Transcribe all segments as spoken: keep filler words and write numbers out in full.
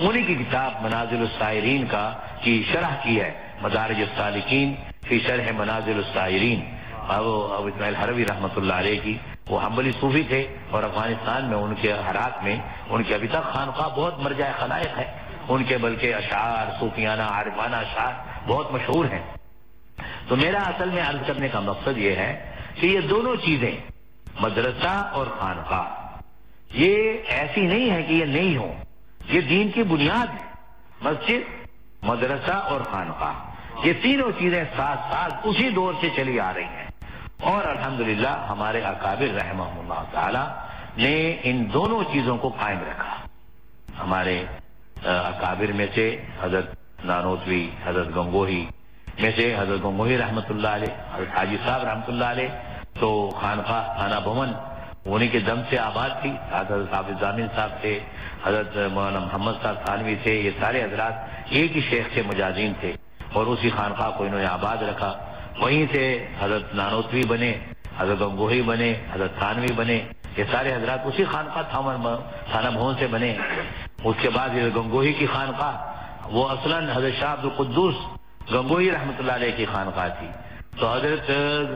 انہی کی کتاب منازل السائرین کا کی شرح کی ہے، مدارج السالکین فی شرح منازل السائرین، ابو ابو اسماعیل حربی رحمۃ اللہ علیہ کی. وہ حنبلی صوفی تھے اور افغانستان میں ان کے حرات میں ان کے ابھی تک خانقاہ بہت مرجع خلائق ہے ان کے، بلکہ اشعار صوفیانہ عارفانہ اشعار بہت مشہور ہیں. تو میرا اصل میں عرض کرنے کا مقصد یہ ہے کہ یہ دونوں چیزیں مدرسہ اور خانقاہ یہ ایسی نہیں ہے کہ یہ نہیں ہوں، یہ دین کی بنیاد ہے. مسجد، مدرسہ اور خانقاہ یہ تینوں چیزیں ساتھ ساتھ اسی دور سے چلی آ رہی ہیں، اور الحمدللہ ہمارے اکابر رحمہ اللہ تعالی نے ان دونوں چیزوں کو قائم رکھا. ہمارے اکابر میں سے حضرت نانوتوی، حضرت گنگوہی میں سے حضرت گنگوہی رحمۃ اللہ علیہ، حضرت حاجی صاحب رحمۃ اللہ علیہ تو خانقاہ خانہ بھون انہیں کے دم سے آباد تھی. حضرت حافظ ضامن صاحب تھے، حضرت مولانا محمد صاحب تھانوی تھے، یہ سارے حضرات ایک ہی شیخ سے مجازین تھے اور اسی خانقاہ کو انہوں نے آباد رکھا. وہیں سے حضرت نانوتوی بنے، حضرت گنگوہی بنے، حضرت تھانوی بنے، یہ سارے حضرات اسی خانقاہ خانہ بھون سے بنے. اس کے بعد یہ گنگوہی کی خانقاہ وہ اصلاً حضرت شاہ عبد القدوس گنگوہی رحمۃ اللہ علیہ کی خانقاہ تھی. تو حضرت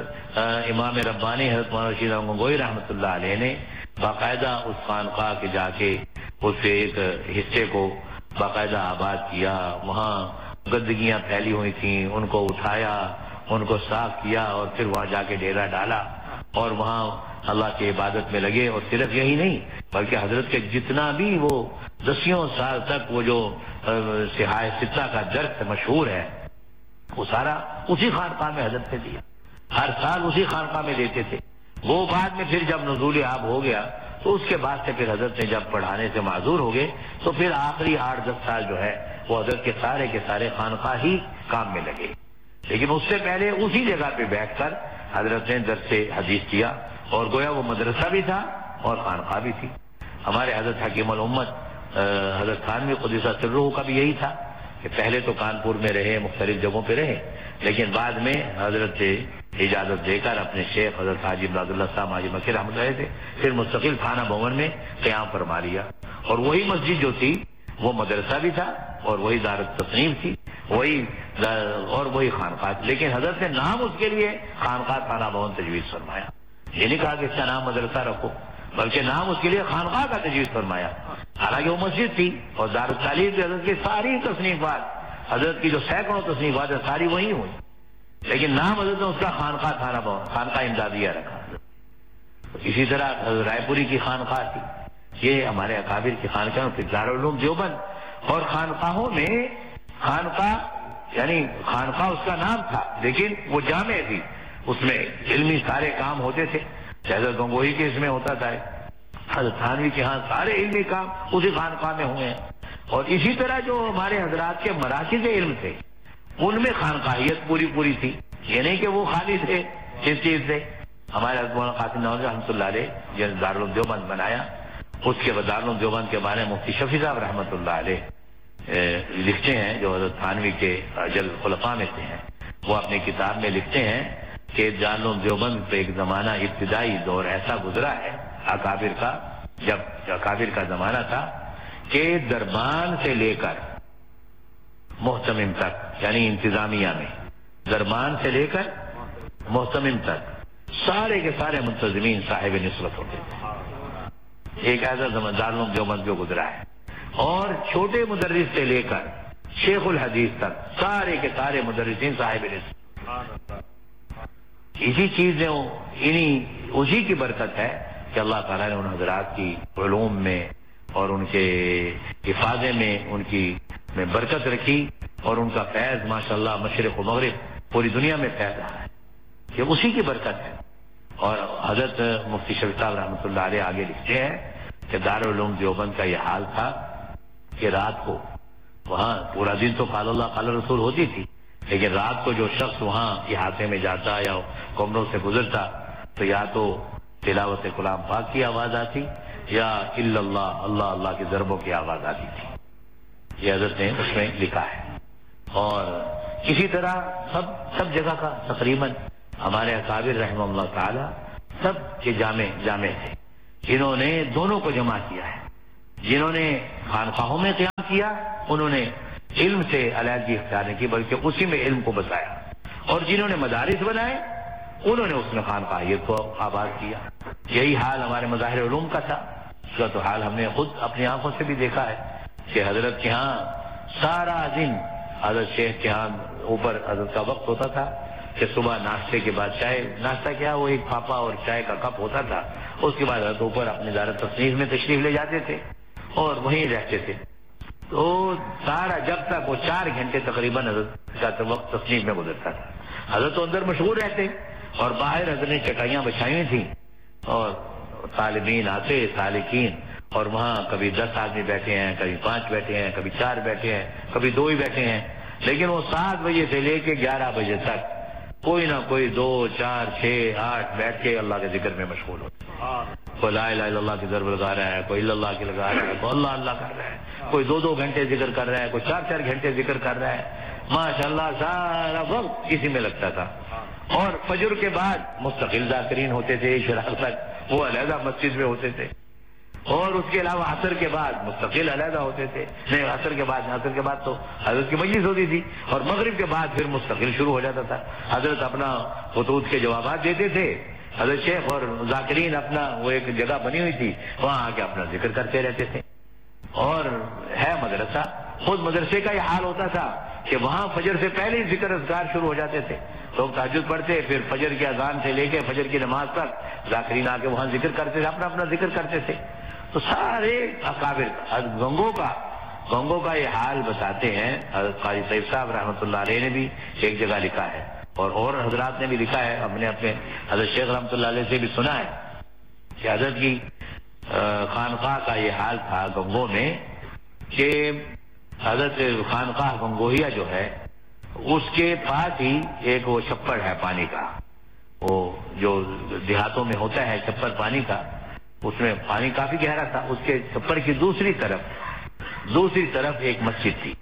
امام ربانی حضرت مولانا رشید احمد گنگوہی رحمۃ اللہ علیہ نے باقاعدہ اس خانقاہ کے جا کے اس کے ایک حصے کو باقاعدہ آباد کیا. وہاں گندگیاں پھیلی ہوئی تھیں، ان کو اٹھایا، ان کو صاف کیا اور پھر وہاں جا کے ڈیرا ڈالا اور وہاں اللہ کی عبادت میں لگے. اور صرف یہی نہیں بلکہ حضرت کے جتنا بھی وہ دسیوں سال تک وہ جو سہائے ستہ کا درس مشہور ہے وہ سارا اسی خانقاہ میں حضرت سے دیا، ہر سال اسی خانقاہ میں دیتے تھے. وہ بعد میں پھر جب نزول آب ہو گیا تو اس کے بعد سے پھر حضرت نے جب پڑھانے سے معذور ہو گئے تو پھر آخری آٹھ دس سال جو ہے وہ حضرت کے سارے کے سارے خانقاہ ہی کام میں لگے. لیکن اس سے پہلے اسی جگہ پہ بیٹھ کر حضرت نے درس حدیث کیا اور گویا وہ مدرسہ بھی تھا اور خانقاہ بھی تھی. ہمارے حضرت حکیم الامت حضرت تھانوی قدس سرہ کا بھی یہی تھا کہ پہلے تو کانپور میں رہے، مختلف جگہوں پہ رہے، لیکن بعد میں حضرت سے اجازت دے کر اپنے شیخ حضرت حاجی عبد اللہ صاحب حاجی مکی رحمۃ اللہ تھے پھر مستقل خانہ بھون میں قیام فرما لیا. اور وہی مسجد جو تھی وہ مدرسہ بھی تھا اور وہی دار التصنیف تھی، وہی اور وہی خانقاہ تھی. لیکن حضرت نے نام اس کے لیے خانقاہ خانہ بھون تجویز فرمایا. یہ نہیں کہا کہ اس کا نام مدرسہ رکھو، بلکہ نام اس کے لیے خانقاہ کا تجویز فرمایا. حالانکہ وہ مسجد تھی اور دار التعلیم کی حضرت کی ساری تصنیفات، حضرت کی جو سینکڑوں تصنیفات ہیں ساری وہی ہوئی، لیکن نام حضرت نے اس کا خانقاہ خانہ بھون خانقاہ امدادیہ رکھا. اسی طرح رائے پوری کی خانقاہ تھی، یہ ہمارے اکابر کی خانقاہ پھر دارالعلوم دیوبند. اور خانقاہوں میں خانقاہ یعنی خانقاہ اس کا نام تھا لیکن وہ جامع تھی، اس میں علمی سارے کام ہوتے تھے. حضرت گنگوہی کے اس میں ہوتا تھا، حضرت تھانوی کے ہاں سارے علمی کام اسی خانقاہ میں ہوئے ہیں. اور اسی طرح جو ہمارے حضرات کے مراکز علم تھے ان میں خانقاہیت پوری پوری تھی. یہ نہیں کہ وہ خالی تھے اس چیز سے. ہمارے حضرت مولانا قاسم نانوتوی رحمۃ اللہ علیہ جن دارالعلوم دیوبند بنایا، اس کے بعد دارالعلوم دیوبند کے بارے میں مفتی شفیع صاحب رحمۃ اللہ علیہ لکھتے ہیں، جو حضرت تھانوی کے اجل خلفاء میں سے ہیں. وہ اپنی کتاب میں لکھتے ہیں کہ دارالعلوم دیوبند پہ ایک زمانہ ابتدائی دور ایسا گزرا ہے اکابر کا، جب اکابر کا زمانہ تھا کہ دربان سے لے کر محتمم تک، یعنی انتظامیہ میں دربان سے لے کر محتمم تک سارے کے سارے منتظمین صاحب نسبت ہوتے تھے. ایک ایسا زمان دارالعلوم دیوبند جو گزرا ہے. اور چھوٹے مدرس سے لے کر شیخ الحدیث تک سارے کے سارے مدرسین صاحب نسبت. اسی چیز نے انہی اسی کی برکت ہے کہ اللہ تعالیٰ نے ان حضرات کی علوم میں اور ان کے حفاظے میں ان کی میں برکت رکھی اور ان کا فیض ماشاءاللہ مشرق و مغرب پوری دنیا میں پھیل رہا ہے. یہ اسی کی برکت ہے. اور حضرت مفتی شفیع صاحب رحمۃ اللہ علیہ آگے لکھتے ہیں کہ دارالعلوم دیوبند کا یہ حال تھا کہ رات کو وہاں پورا دن تو قال اللہ قال رسول ہوتی تھی، لیکن رات کو جو شخص وہاں احاطے میں جاتا یا کمروں سے گزرتا تو یا تو تلاوت کلام پاک کی آواز آتی یا الا اللہ اللہ اللہ کی ضربوں کی آواز آتی تھی. یہ حضرت نے اس میں لکھا ہے. اور اسی طرح سب سب جگہ کا تقریباً ہمارے اکابر رحمہ اللہ تعالی سب کے جامع جامع تھے، جنہوں نے دونوں کو جمع کیا ہے، جنہوں نے خانقاہوں میں قیام کیا انہوں نے علم سے علیحدگی اختیار نہیں کی بلکہ اسی میں علم کو بسایا، اور جنہوں نے مدارس بنائے انہوں نے اس میں خانقاہیت کو آباد کیا۔ یہی حال ہمارے مظاہر علوم کا تھا، اس کا تو حال ہم نے خود اپنی آنکھوں سے بھی دیکھا ہے کہ حضرت کے ہاں سارا دن حضرت شیخ کے ہاں اوپر حضرت کا وقت ہوتا تھا کہ صبح ناشتے کے بعد چائے، ناشتہ کیا وہ ایک پھاپا اور چائے کا کپ ہوتا تھا، اس کے بعد حضرت اوپر اپنی دار تصنیف میں تشریف لے جاتے تھے اور وہیں رہتے تھے۔ تو سارا جب تک وہ چار گھنٹے تقریباً حضرت کا وقت تصنیف میں گزرتا تھا، حضرت تو اندر مشغول رہتے اور باہر حضرت نے چٹائیاں بچھائی ہوئی تھیں اور طالبین آتے سالکین، اور وہاں کبھی دس آدمی بیٹھے ہیں، کبھی پانچ بیٹھے ہیں، کبھی چار بیٹھے ہیں، کبھی دو ہی بیٹھے ہیں، لیکن وہ سات بجے سے لے کے گیارہ بجے تک کوئی نہ کوئی دو چار چھ آٹھ بیٹھ کے اللہ کے ذکر میں مشغول ہوتے ہیں۔ کوئی لا الہ الا اللہ کی ضرب لگا رہا ہے، کوئی الا اللہ کی لگا رہا ہے، کوئی اللہ اللہ کر رہا ہے، کوئی دو دو گھنٹے ذکر کر رہا ہے، کوئی چار چار گھنٹے ذکر کر رہا ہے، ماشاءاللہ سارا وقت اسی میں لگتا تھا۔ اور فجر کے بعد مستقل ذاکرین ہوتے تھے، شراق تک وہ علیحدہ مسجد میں ہوتے تھے، اور اس کے علاوہ عصر کے بعد مستقل علیحدہ ہوتے تھے، نہیں عصر کے بعد عصر کے بعد تو حضرت کی مجلس ہوتی تھی، اور مغرب کے بعد پھر مستقل شروع ہو جاتا تھا۔ حضرت اپنا خطوط کے جوابات دیتے تھے، حضرت شیخ اور ذاکرین اپنا وہ ایک جگہ بنی ہوئی تھی وہاں آ کے اپنا ذکر کرتے رہتے تھے۔ اور ہے مدرسہ، خود مدرسے کا یہ حال ہوتا تھا کہ وہاں فجر سے پہلے ہی ذکر اذکار شروع ہو جاتے تھے، لوگ تہجد پڑھتے، پھر فجر کی اذان سے لے کے فجر کی نماز تک ذاکرین آ کے وہاں ذکر کرتے تھے، اپنا اپنا ذکر کرتے تھے۔ تو سارے اکابر گنگوں کا گنگوں کا یہ حال بتاتے ہیں۔ حضرت قاری طیب صاحب رحمۃ اللہ علیہ نے بھی ایک جگہ لکھا ہے، اور اور حضرات نے بھی لکھا ہے، ہم نے اپنے حضرت شیخ رحمۃ اللہ علیہ سے بھی سنا ہے کہ حضرت کی خانقاہ کا یہ حال تھا گنگوں میں کہ حضرت خانقاہ گنگوہیا جو ہے اس کے پاس ہی ایک وہ چھپڑ ہے پانی کا، وہ جو دیہاتوں میں ہوتا ہے چھپڑ پانی کا، اس میں پانی کافی گہرا تھا، اس کے چھپڑ کی دوسری طرف دوسری طرف ایک مسجد تھی،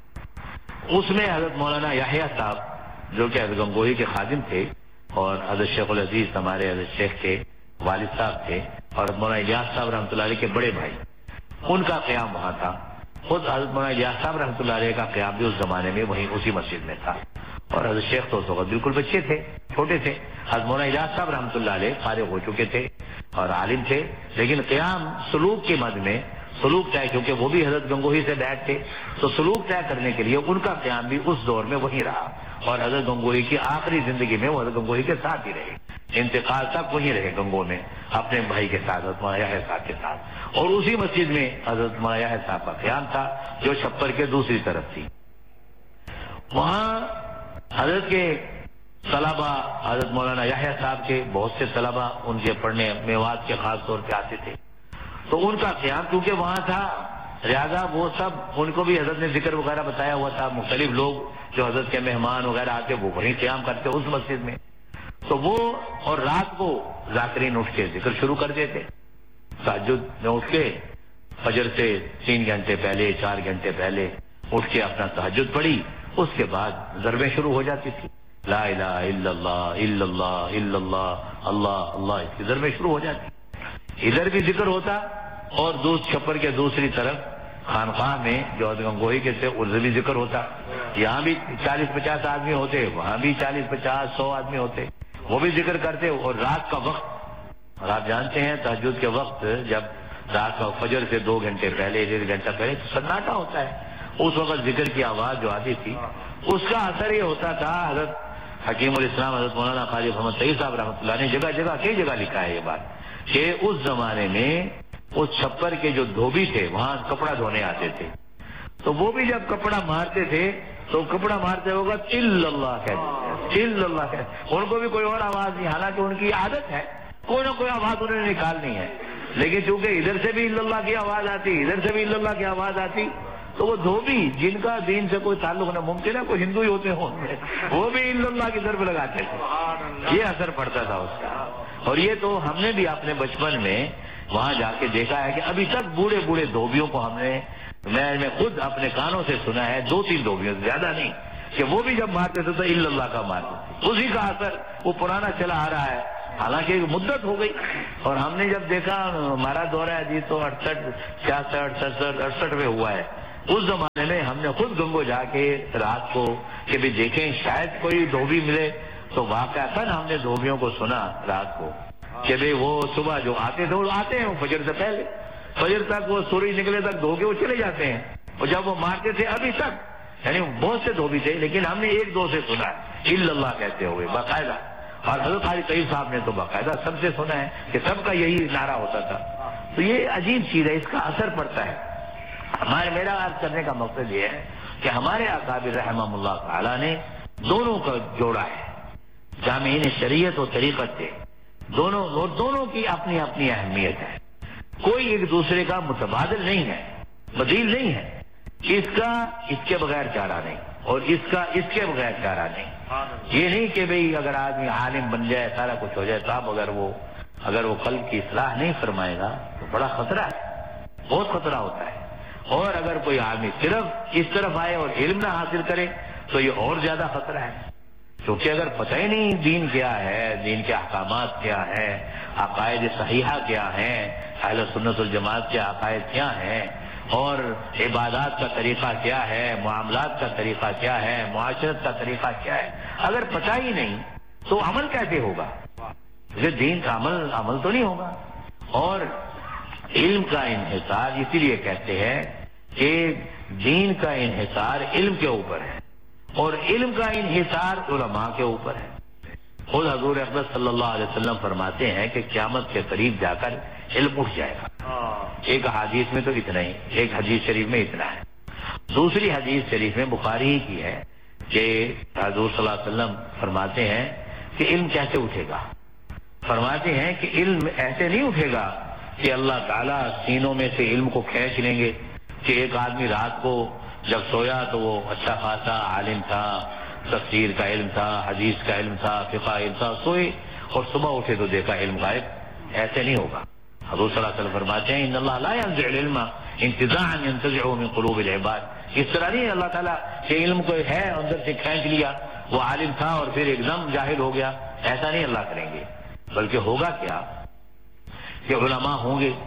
اس میں حضرت مولانا یحییٰ صاحب جو کہ حضرت گنگوہی کے خادم تھے اور حضرت شیخ العزیز ہمارے حضرت شیخ کے والد صاحب تھے، اور حضرت مولانا الیاس صاحب رحمۃ اللہ علیہ کے بڑے بھائی، ان کا قیام وہاں تھا۔ خود حضرت مولانا الیاس صاحب رحمۃ اللہ علیہ کا قیام بھی اس زمانے میں وہیں اسی مسجد میں تھا، اور حضرت شیخ تو اس وقت بالکل بچے تھے، چھوٹے تھے۔ حضرت مولانا الیاس صاحب رحمۃ اللہ علیہ فارغ ہو چکے تھے اور عالم تھے، لیکن قیام سلوک کے مد میں سلوک طے، کیونکہ وہ بھی حضرت گنگوہی سے بیٹھ تھے، تو سلوک طے کرنے کے لیے ان کا قیام بھی اس دور میں وہی رہا، اور حضرت گنگوہی کی آخری زندگی میں وہ حضرت گنگوہی کے ساتھ ہی رہے، انتقال تک وہی رہے گنگوں میں اپنے بھائی کے ساتھ حضرت مولانا یحییٰ صاحب کے ساتھ، اور اسی مسجد میں حضرت مولانا یحییٰ صاحب کا قیام تھا جو چھپر کے دوسری طرف تھی۔ وہاں حضرت کے طلبا، حضرت مولانا یحییٰ صاحب کے بہت سے طلبا ان کے پڑھنے میوات کے خاص طور پہ آتے تھے، تو ان کا قیام کیونکہ وہاں تھا، لہٰذا وہ سب ان کو بھی حضرت نے ذکر وغیرہ بتایا ہوا تھا، مختلف لوگ جو حضرت کے مہمان وغیرہ آتے وہ وہیں قیام کرتے اس مسجد میں، تو وہ اور رات کو ذاکرین اٹھ کے ذکر شروع کر دیتے، تہجد میں اٹھ کے فجر سے تین گھنٹے پہلے چار گھنٹے پہلے اٹھ کے اپنا تہجد پڑھی، اس کے بعد ضربیں شروع ہو جاتی تھی، لا الہ الا اللہ الا اللہ الا اللہ اللہ اللہ، اس کی ضربیں شروع ہو جاتی، ادھر بھی ذکر ہوتا اور دوس چھپر کے دوسری طرف خانقاہ میں جو حضرت گنگوہی کے تھے ادھر بھی ذکر ہوتا، یہاں بھی چالیس پچاس آدمی ہوتے، وہاں بھی چالیس پچاس سو آدمی ہوتے، وہ بھی ذکر کرتے، اور رات کا وقت، اور آپ جانتے ہیں تہجد کے وقت جب رات کا فجر سے دو گھنٹے پہلے ڈیڑھ گھنٹہ پہلے تو سناٹا ہوتا ہے، اس وقت ذکر کی آواز جو آتی تھی اس کا اثر یہ ہوتا تھا۔ حضرت حکیم الاسلام حضرت مولانا قاری محمد طیب صاحب رحمۃ اللہ نے جگہ جگہ کئی جگہ لکھا ہے یہ بات کہ اس زمانے میں اس چھپر کے جو دھوبی تھے وہاں کپڑا دھونے آتے تھے، تو وہ بھی جب کپڑا مارتے تھے تو کپڑا مارتے ہوگا الا اللہ کہتے، الا اللہ کہتے، ان کو بھی کوئی اور آواز نہیں، حالانکہ ان کی عادت ہے کوئی نہ کوئی آواز انہوں نے نکالنی ہے، لیکن چونکہ ادھر سے بھی الا اللہ کی آواز آتی ادھر سے بھی الا اللہ کی آواز آتی، تو وہ دھوبی جن کا دین سے کوئی تعلق نہ، ممکن ہے کوئی ہندو ہی ہوتے ہوں وہ بھی الا اللہ کی ضرب لگاتے تھے، یہ اثر پڑتا تھا اس کا۔ اور یہ تو ہم نے بھی اپنے بچپن میں وہاں جا کے دیکھا ہے کہ ابھی تک بوڑھے بوڑھے دھوبیوں کو ہم نے، میں نے خود اپنے کانوں سے سنا ہے، دو تین دھوبیوں سے زیادہ نہیں، کہ وہ بھی جب مارتے تھے تو الا اللہ کا مارتے تھے، اسی کا اثر وہ پرانا چلا آ رہا ہے، حالانکہ مدت ہو گئی، اور ہم نے جب دیکھا ہمارا دورہ حدیث تو اڑسٹھ چھیاسٹھ سڑسٹھ اڑسٹھ میں ہوا ہے، اس زمانے نے خود گنگو جا کے رات کو کہ بھی دیکھیں شاید کوئی دھوبی ملے، تو واقعہ ہم نے دھوبیوں کو سنا رات کو کہ بھئی وہ صبح جو آتے تھے وہ آتے ہیں فجر سے پہلے، فجر تک وہ سورج نکلے تک دھو کے وہ چلے جاتے ہیں، اور جب وہ مارتے تھے ابھی تک، یعنی بہت سے دھوبی تھے، لیکن ہم نے ایک دو سے سنا ہے الا اللہ کہتے ہوئے باقاعدہ، اور حضرت قاری طیب صاحب نے تو باقاعدہ سب سے سنا ہے کہ سب کا یہی نعرہ ہوتا تھا۔ تو یہ عجیب چیز ہے، اس کا اثر پڑتا ہے۔ ہمارے میرا عرض کرنے کا مقصد یہ ہے کہ ہمارے اکابر رحمہم اللہ تعالی نے دونوں کا جوڑا ہے، جامعین شریعت و طریقت سے، دونوں اور دونوں کی اپنی اپنی اہمیت ہے، کوئی ایک دوسرے کا متبادل نہیں ہے، بدیل نہیں ہے، اس کا اس کے بغیر چارہ نہیں، اور اس کا اس کے بغیر چارہ نہیں۔ یہ نہیں کہ بھئی اگر آدمی عالم بن جائے سارا کچھ ہو جائے، صاحب اگر وہ اگر وہ قلب کی اصلاح نہیں فرمائے گا تو بڑا خطرہ ہے، بہت خطرہ ہوتا ہے۔ اور اگر کوئی آدمی صرف اس طرف آئے اور علم نہ حاصل کرے تو یہ اور زیادہ خطرہ ہے، کیونکہ اگر پتہ ہی نہیں دین کیا ہے، دین کے احکامات کیا ہیں، عقائد صحیحہ کیا ہیں، اہل سنت الجماعت کے عقائد کیا ہیں، اور عبادات کا طریقہ کیا ہے، معاملات کا طریقہ کیا ہے، معاشرت کا طریقہ کیا ہے، اگر پتہ ہی نہیں تو عمل کیسے ہوگا؟ یہ دین کا عمل عمل تو نہیں ہوگا۔ اور علم کا انحصار اسی لیے کہتے ہیں کہ دین کا انحصار علم کے اوپر ہے، اور علم کا انحصار علماء کے اوپر ہے۔ خود حضور اقدس صلی اللہ علیہ وسلم فرماتے ہیں کہ قیامت کے قریب جا کر علم اٹھ جائے گا۔ ایک حدیث میں تو اتنا ہی، ایک حدیث شریف میں اتنا ہے۔ دوسری حدیث شریف میں بخاری ہی کی ہے کہ حضور صلی اللہ علیہ وسلم فرماتے ہیں کہ علم کیسے اٹھے گا؟ فرماتے ہیں کہ علم ایسے نہیں اٹھے گا کہ اللہ تعالیٰ سینوں میں سے علم کو کھینچ لیں گے، کہ ایک آدمی رات کو جب سویا تو وہ اچھا خاصا عالم تھا، تفسیر کا علم تھا، حدیث کا علم تھا، فقہ علم تھا، سوئے اور صبح اٹھے تو دیکھا علم غائب۔ ایسے نہیں ہوگا۔ حضور صلی اللہ علیہ وسلم فرماتے ہیں ان اللہ لا ينزع العلم انتزاعا ينتزعه من قلوب العباد، اس طرح نہیں اللہ تعالیٰ کہ علم کو ہے اندر سے کھینچ لیا، وہ عالم تھا اور پھر ایک دم جاہل ہو گیا، ایسا نہیں اللہ کریں گے، بلکہ ہوگا کیا کہ علماء ہوں گے،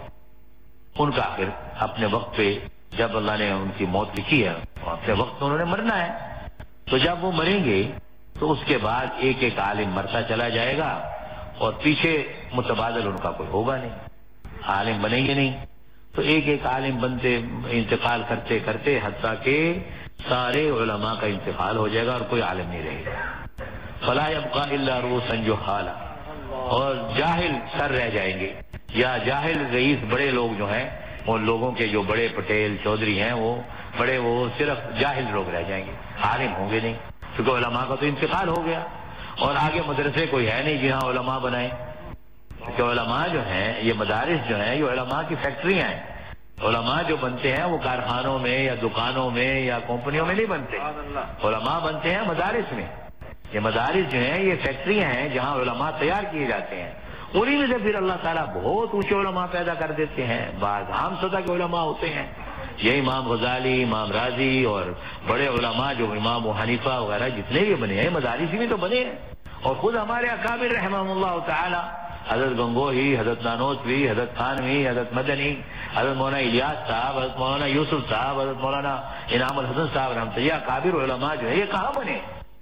ان کا آخر اپنے وقت پہ جب اللہ نے ان کی موت لکھی ہے اپنے وقت میں انہوں نے مرنا ہے، تو جب وہ مریں گے تو اس کے بعد ایک ایک عالم مرتا چلا جائے گا، اور پیچھے متبادل ان کا کوئی ہوگا نہیں، عالم بنیں گے نہیں، تو ایک ایک عالم بنتے انتقال کرتے کرتے حتیٰ کہ سارے علماء کا انتقال ہو جائے گا اور کوئی عالم نہیں رہے گا۔ فلا يبقى الا رؤوسا جهالا، اور جاہل سر رہ جائیں گے، یا جاہل رئیس بڑے لوگ جو ہیں، ان لوگوں کے جو بڑے پٹیل چودھری ہیں وہ بڑے وہ صرف جاہل لوگ رہ جائیں گے، عالم ہوں گے نہیں، کیونکہ علماء کا تو انتقال ہو گیا، اور آگے مدرسے کوئی ہے نہیں جہاں علماء بنائیں، کیونکہ علماء جو ہیں یہ مدارس جو ہیں یہ علماء کی فیکٹریاں ہیں، علماء جو بنتے ہیں وہ کارخانوں میں یا دکانوں میں یا کمپنیوں میں نہیں بنتے، علماء بنتے ہیں مدارس میں۔ یہ مدارس جو ہیں یہ فیکٹریاں ہیں جہاں علماء تیار کیے جاتے ہیں، انہی میں سے پھر اللہ تعالیٰ بہت اونچے علماء پیدا کر دیتے ہیں، بعض عام سطح کے علماء ہوتے ہیں، یہ امام غزالی، امام رازی اور بڑے علماء جو امام ابو حنیفہ وغیرہ جتنے بھی بنے ہیں مدارس میں تو بنے ہیں، اور خود ہمارے اکابر رحمہم اللہ تعالیٰ حضرت گنگوہی، حضرت نانوتوی، حضرت تھانوی، حضرت مدنی، حضرت مولانا الیاس صاحب، حضرت مولانا یوسف صاحب، حضرت مولانا انعام الحسن صاحب رحمۃ اللہ، اکابر علماء جو ہے یہ کہاں بنے؟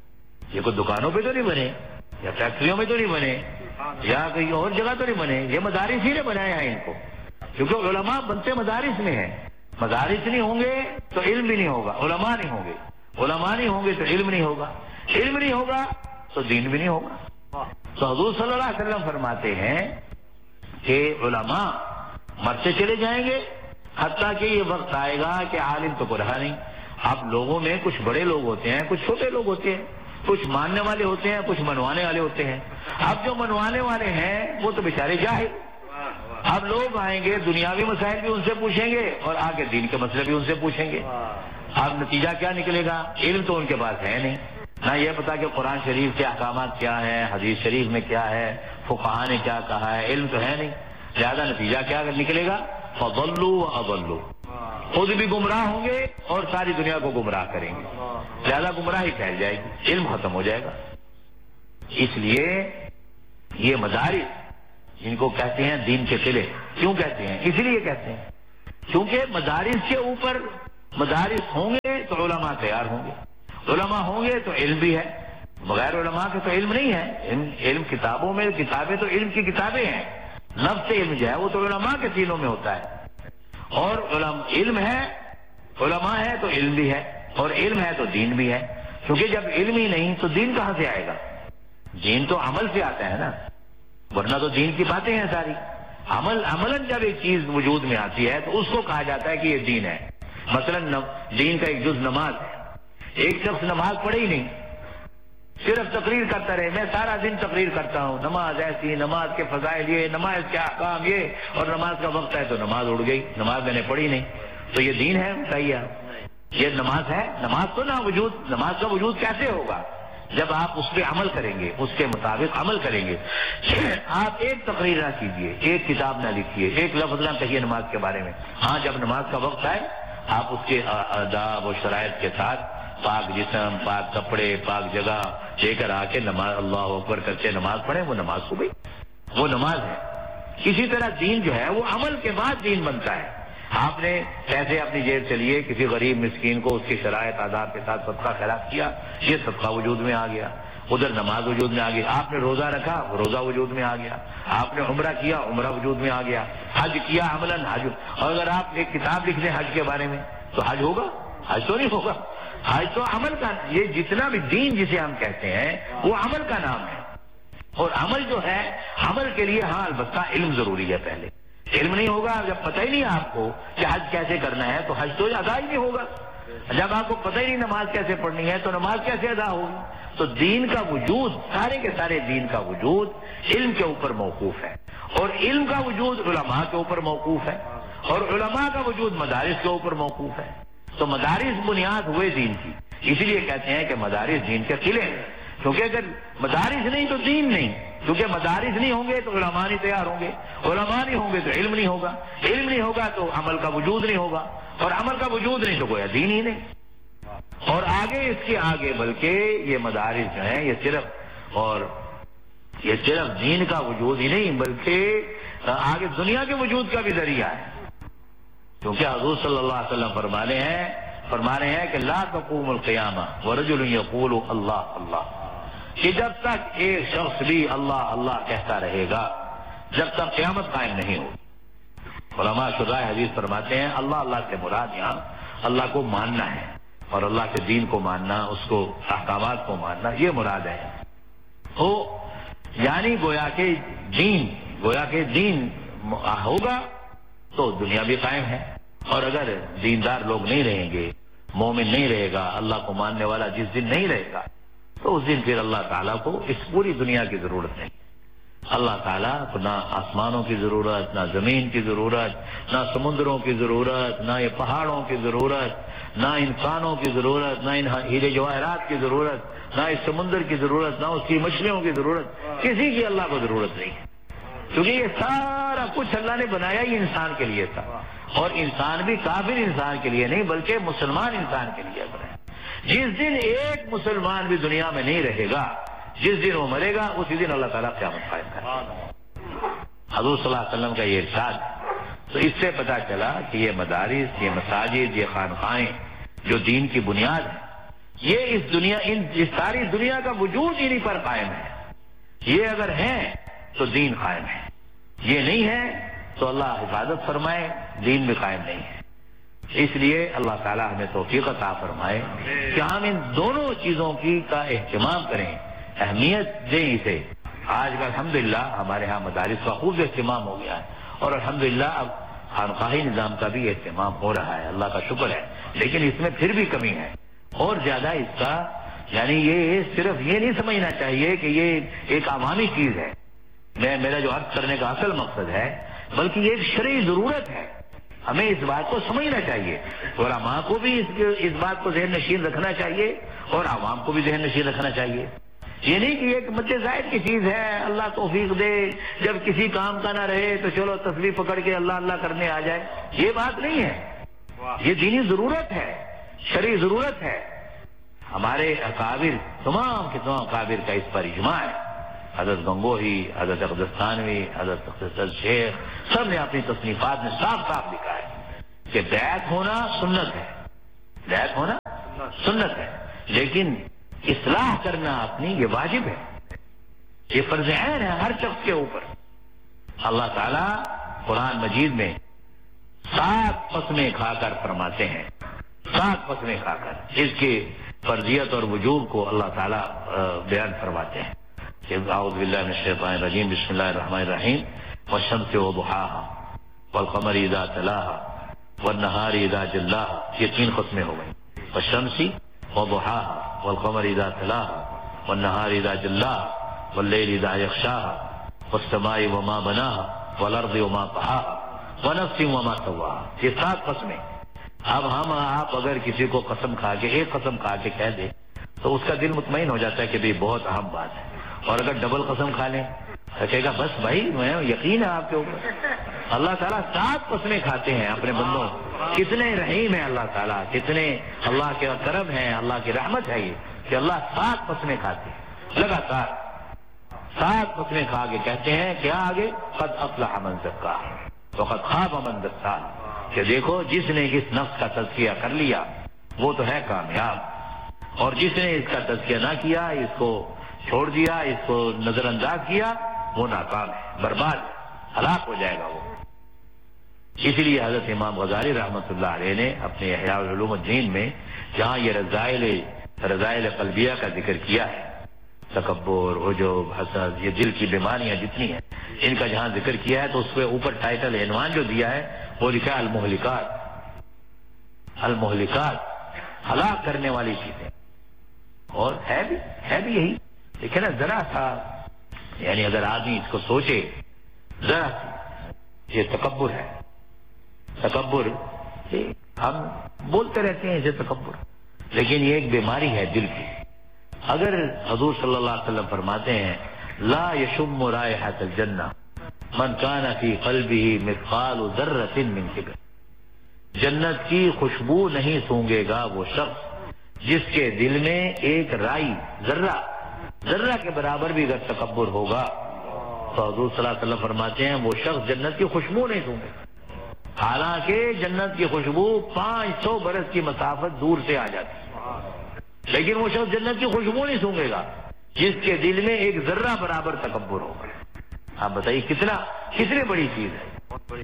یہ کوئی دکانوں پہ تو نہیں بنے، یا فیکٹریوں میں تو نہیں بنے، یا کہیں اور جگہ تو نہیں بنے، یہ مدارس ہی نے بنایا ہے ان کو، کیونکہ علماء بنتے مدارس میں ہیں، مدارس نہیں ہوں گے تو علم بھی نہیں ہوگا، علماء نہیں ہوں گے، علماء نہیں ہوں گے تو علم نہیں ہوگا، علم نہیں ہوگا تو دین بھی نہیں ہوگا۔ تو حضور صلی اللہ علیہ وسلم فرماتے ہیں کہ علماء مرتے چلے جائیں گے حتیٰ کہ یہ وقت آئے گا کہ عالم تو کوئی رہا نہیں۔ اب لوگوں میں کچھ بڑے لوگ ہوتے ہیں، کچھ چھوٹے لوگ ہوتے ہیں، کچھ ماننے والے ہوتے ہیں، کچھ منوانے والے ہوتے ہیں۔ اب جو منوانے والے ہیں وہ تو بیچارے جاہل، اب لوگ آئیں گے دنیاوی مسائل بھی ان سے پوچھیں گے اور آگے دین کے مسئلے بھی ان سے پوچھیں گے، اب نتیجہ کیا نکلے گا؟ علم تو ان کے پاس ہے نہیں، نہ یہ پتا کہ قرآن شریف کے احکامات کیا ہیں، حدیث شریف میں کیا ہے، فقہاء نے کیا کہا ہے، علم تو ہے نہیں، لہذا نتیجہ کیا نکلے گا؟ فضلوا واضلوا، خود بھی گمراہ ہوں گے اور ساری دنیا کو گمراہ کریں گے، لہذا گمراہی پھیل جائے گی، علم ختم ہو جائے گا۔ اس لیے یہ مدارس جن کو کہتے ہیں دین کے قلعے، کیوں کہتے ہیں؟ اس لیے کہتے ہیں کیونکہ مدارس کے اوپر مدارس ہوں گے تو علماء تیار ہوں گے، علماء ہوں گے تو علم بھی ہے، بغیر علماء کے تو علم نہیں ہے۔ علم, علم کتابوں میں، کتابیں تو علم کی کتابیں ہیں، نفس علم جو ہے وہ تو علماء کے سینوں میں ہوتا ہے، اور علم علم ہے، علماء ہے تو علم بھی ہے، اور علم ہے تو دین بھی ہے، کیونکہ جب علم ہی نہیں تو دین کہاں سے آئے گا؟ دین تو عمل سے آتا ہے نا، ورنہ تو دین کی باتیں ہیں ساری۔ عمل عملاً جب ایک چیز وجود میں آتی ہے تو اس کو کہا جاتا ہے کہ یہ دین ہے۔ مثلا دین کا ایک جز نماز ہے، ایک شخص نماز پڑھے ہی نہیں، صرف تقریر کرتا رہے، میں سارا دن تقریر کرتا ہوں، نماز ایسی، نماز کے فضائل یہ، نماز کے احکام یہ، اور نماز کا وقت ہے تو نماز اڑ گئی، نماز میں نے پڑھی نہیں، تو یہ دین ہے؟ بتائیے آپ، یہ نماز ہے؟ نماز تو نہ وجود، نماز کا وجود کیسے ہوگا؟ جب آپ اس پہ عمل کریں گے، اس کے مطابق عمل کریں گے۔ آپ ایک تقریر نہ کیجیے، ایک کتاب نہ لکھیے، ایک لفظ نہ کہیے نماز کے بارے میں، ہاں جب نماز کا وقت آئے آپ اس کے آداب و شرائط کے ساتھ پاک جسم، پاک کپڑے، پاک جگہ لے کر آ کے نماز اللہ اکبر کر کے نماز پڑھیں، وہ نماز ہو گئی، وہ نماز ہے۔ اسی طرح دین جو ہے وہ عمل کے بعد دین بنتا ہے۔ آپ نے پیسے اپنی جیب سے لیے، کسی غریب مسکین کو اس کی شرائط آداب کے ساتھ صدقہ خیرات کیا، یہ صدقہ وجود میں آ گیا، ادھر نماز وجود میں آ گئی۔ آپ نے روزہ رکھا، روزہ وجود میں آ گیا، آپ نے عمرہ کیا، عمرہ وجود میں آ گیا، حج کیا عملاً حج۔ اور اگر آپ ایک کتاب لکھ دیں حج کے بارے میں تو حج ہوگا؟ حج تو نہیں ہوگا، حج تو عمل کا، یہ جتنا بھی دین جسے ہم کہتے ہیں وہ عمل کا نام ہے۔ اور عمل جو ہے، عمل کے لیے ہاں البتہ علم ضروری ہے۔ پہلے علم نہیں ہوگا، جب پتہ ہی نہیں آپ کو کہ حج کیسے کرنا ہے تو حج تو ادا ہی نہیں ہوگا۔ جب آپ کو پتہ ہی نہیں نماز کیسے پڑھنی ہے تو نماز کیسے ادا ہوگی؟ تو دین کا وجود، سارے کے سارے دین کا وجود علم کے اوپر موقوف ہے، اور علم کا وجود علماء کے اوپر موقوف ہے، اور علماء کا وجود مدارس کے اوپر موقوف ہے۔ تو مدارس بنیاد ہوئے دین کی، اسی لیے کہتے ہیں کہ مدارس دین کے قلعے ہیں، کیونکہ اگر مدارس نہیں تو دین نہیں، کیونکہ مدارس نہیں ہوں گے تو علماء نہیں تیار ہوں گے، علماء نہیں ہوں گے تو علم نہیں ہوگا، علم نہیں ہوگا تو عمل کا وجود نہیں ہوگا، اور عمل کا وجود نہیں تو گویا دین ہی نہیں۔ اور آگے اس کے آگے بلکہ یہ مدارس جو ہیں یہ صرف اور یہ صرف دین کا وجود ہی نہیں بلکہ آگے دنیا کے وجود کا بھی ذریعہ ہے، کیونکہ حضور صلی اللہ علیہ وسلم فرمانے ہیں فرمانے ہیں کہ لا تقوم القیامہ ورجل یقول اللہ اللہ، کہ جب تک ایک شخص بھی اللہ اللہ کہتا رہے گا جب تک قیامت قائم نہیں ہوگی۔ علماء شرح حدیث فرماتے ہیں اللہ اللہ سے مراد یہاں اللہ کو ماننا ہے، اور اللہ کے دین کو ماننا، اس کو احکامات کو ماننا، یہ مراد ہے۔ تو یعنی گویا کہ دین گویا کہ دین ہوگا تو دنیا بھی قائم ہے، اور اگر دیندار لوگ نہیں رہیں گے، مومن نہیں رہے گا، اللہ کو ماننے والا جس دن نہیں رہے گا تو اس دن پھر اللہ تعالیٰ کو اس پوری دنیا کی ضرورت نہیں۔ اللہ تعالیٰ کو نہ آسمانوں کی ضرورت، نہ زمین کی ضرورت، نہ سمندروں کی ضرورت، نہ یہ پہاڑوں کی ضرورت، نہ انسانوں کی ضرورت، نہ ان ہیرے جواہرات کی ضرورت، نہ اس سمندر کی ضرورت، نہ اس کی مچھلیوں کی ضرورت، کسی کی اللہ کو ضرورت نہیں ہے، کیونکہ یہ سارا کچھ اللہ نے بنایا ہی انسان کے لیے تھا، اور انسان بھی کافر انسان کے لیے نہیں بلکہ مسلمان انسان کے لیے بنایا۔ جس دن ایک مسلمان بھی دنیا میں نہیں رہے گا، جس دن وہ مرے گا اسی دن اللہ تعالیٰ قیامت قائم کرے گا۔ حضور صلی اللہ علیہ وسلم کا یہ ارشاد، تو اس سے پتہ چلا کہ یہ مدارس، یہ مساجد، یہ خانقاہیں جو دین کی بنیاد ہے، یہ اس دنیا ان اس ساری دنیا کا وجود انہی پر قائم ہے۔ یہ اگر ہیں تو دین قائم ہے، یہ نہیں ہے تو اللہ حفاظت فرمائے دین بھی قائم نہیں ہے۔ اس لیے اللہ تعالیٰ ہمیں توفیق عطا فرمائے کہ ہم ان دونوں چیزوں کی کا اہتمام کریں، اہمیت دیں اسے۔ آج کل الحمدللہ ہمارے ہاں مدارس کا خوب اہتمام ہو گیا ہے، اور الحمدللہ اب خانقاہی نظام کا بھی اہتمام ہو رہا ہے، اللہ کا شکر ہے، لیکن اس میں پھر بھی کمی ہے اور زیادہ اس کا، یعنی یہ صرف یہ نہیں سمجھنا چاہیے کہ یہ ایک عوامی چیز ہے، میں میرا جو عرض کرنے کا اصل مقصد ہے، بلکہ یہ ایک شرعی ضرورت ہے۔ ہمیں اس بات کو سمجھنا چاہیے، علماء کو بھی اس اس بات کو ذہن نشین رکھنا چاہیے، اور عوام کو بھی ذہن نشین رکھنا چاہیے۔ یہ نہیں کہ ایک مد ظاہر کی چیز ہے، اللہ توفیق دے، جب کسی کام کا نہ رہے تو چلو تسبیح پکڑ کے اللہ اللہ کرنے آ جائے، یہ بات نہیں ہے، یہ دینی ضرورت ہے، شرعی ضرورت ہے۔ ہمارے اکابر، تمام کے تمام اکابر کا اس پر اجماع ہے، حضرت گنگوہی، حضرت اقدستانوی، حضرت اقدس شیخ، سب نے اپنی تصنیفات میں صاف صاف لکھا ہے کہ بیعت ہونا سنت ہے، ہدایت ہونا سنت ہے، لیکن اصلاح کرنا اپنی یہ واجب ہے، یہ فرض عین ہے ہر شخص کے اوپر۔ اللہ تعالیٰ قرآن مجید میں سات قسمیں کھا کر فرماتے ہیں، سات قسمیں کھا کر اس کی فرضیت اور وجوب کو اللہ تعالیٰ بیان فرماتے ہیں کہ اعوذ باللہ من الشیطان الرجیم، بسم اللہ الرحمن الرحیم، والشمس وضحاها والقمر اذا تلاها والنہار اذا جلاها، یہ تین قسمیں ہو گئی، والشمس وضحاها والقمر اذا تلاها والنہار اذا جلاها واللیل اذا یغشاها والسماء وما بناها والارض وما طحاها ونفس وما سواها، یہ سات قسمیں۔ اب ہم آپ اگر کسی کو قسم کھا کے ایک قسم کھا کے کہہ دیں تو اس کا دل مطمئن ہو جاتا ہے کہ بھی بہت اہم بات ہے، اور اگر ڈبل قسم کھا لیں تو کہے گا بس بھائی میں یقین ہے آپ کے اوپر۔ اللہ تعالیٰ سات قسمیں کھاتے ہیں اپنے بندوں، کتنے رحیم ہے اللہ تعالیٰ، کتنے اللہ کے کرم ہے، اللہ کی رحمت ہے یہ کہ اللہ سات قسمیں کھاتے ہیں لگاتار، سات قسمیں کھا کے کہتے ہیں کیا آگے، قد افلح من زکاہا وقد خاب من دساہا، کہ دیکھو جس نے اس نفس کا تزکیہ کر لیا وہ تو ہے کامیاب، اور جس نے اس کا تزکیہ نہ کیا، اس کو چھوڑ دیا، اس کو نظر انداز کیا، وہ ناکام ہے، برباد ہے، ہلاک ہو جائے گا وہ۔ اس لیے حضرت امام غزالی رحمۃ اللہ علیہ نے اپنے احیاء علوم الدین میں جہاں یہ رذائل رذائل قلبیہ کا ذکر کیا ہے، تکبر، عجب، حسد، یہ دل کی بیماریاں جتنی ہیں ان کا جہاں ذکر کیا ہے تو اس پہ اوپر ٹائٹل عنوان جو دیا ہے وہ لکھا ہے المہلکات، المہلکات، ہلاک کرنے والی چیزیں، اور ہے بھی ہے بھی یہی، لیکن نا ذرا سا یعنی اگر آدمی اس کو سوچے ذرا یہ تکبر ہے، تکبر ہم بولتے رہتے ہیں اسے تکبر، لیکن یہ ایک بیماری ہے دل کی۔ اگر حضور صلی اللہ علیہ وسلم فرماتے ہیں لا یشم رائحۃ الجنہ من کان فی قلبہ مثقال ذرۃ من کبر، جنت کی خوشبو نہیں سونگے گا وہ شخص جس کے دل میں ایک رائی ذرہ ذرہ کے برابر بھی اگر تکبر ہوگا تو حضور صلی اللہ علیہ وسلم فرماتے ہیں وہ شخص جنت کی خوشبو نہیں سونگے گا، حالانکہ جنت کی خوشبو پانچ سو برس کی مسافت دور سے آ جاتی ہے، لیکن وہ شخص جنت کی خوشبو نہیں سونگے گا جس کے دل میں ایک ذرہ برابر تکبر ہوگا۔ آپ بتائیے کتنا کتنی بڑی چیز ہے۔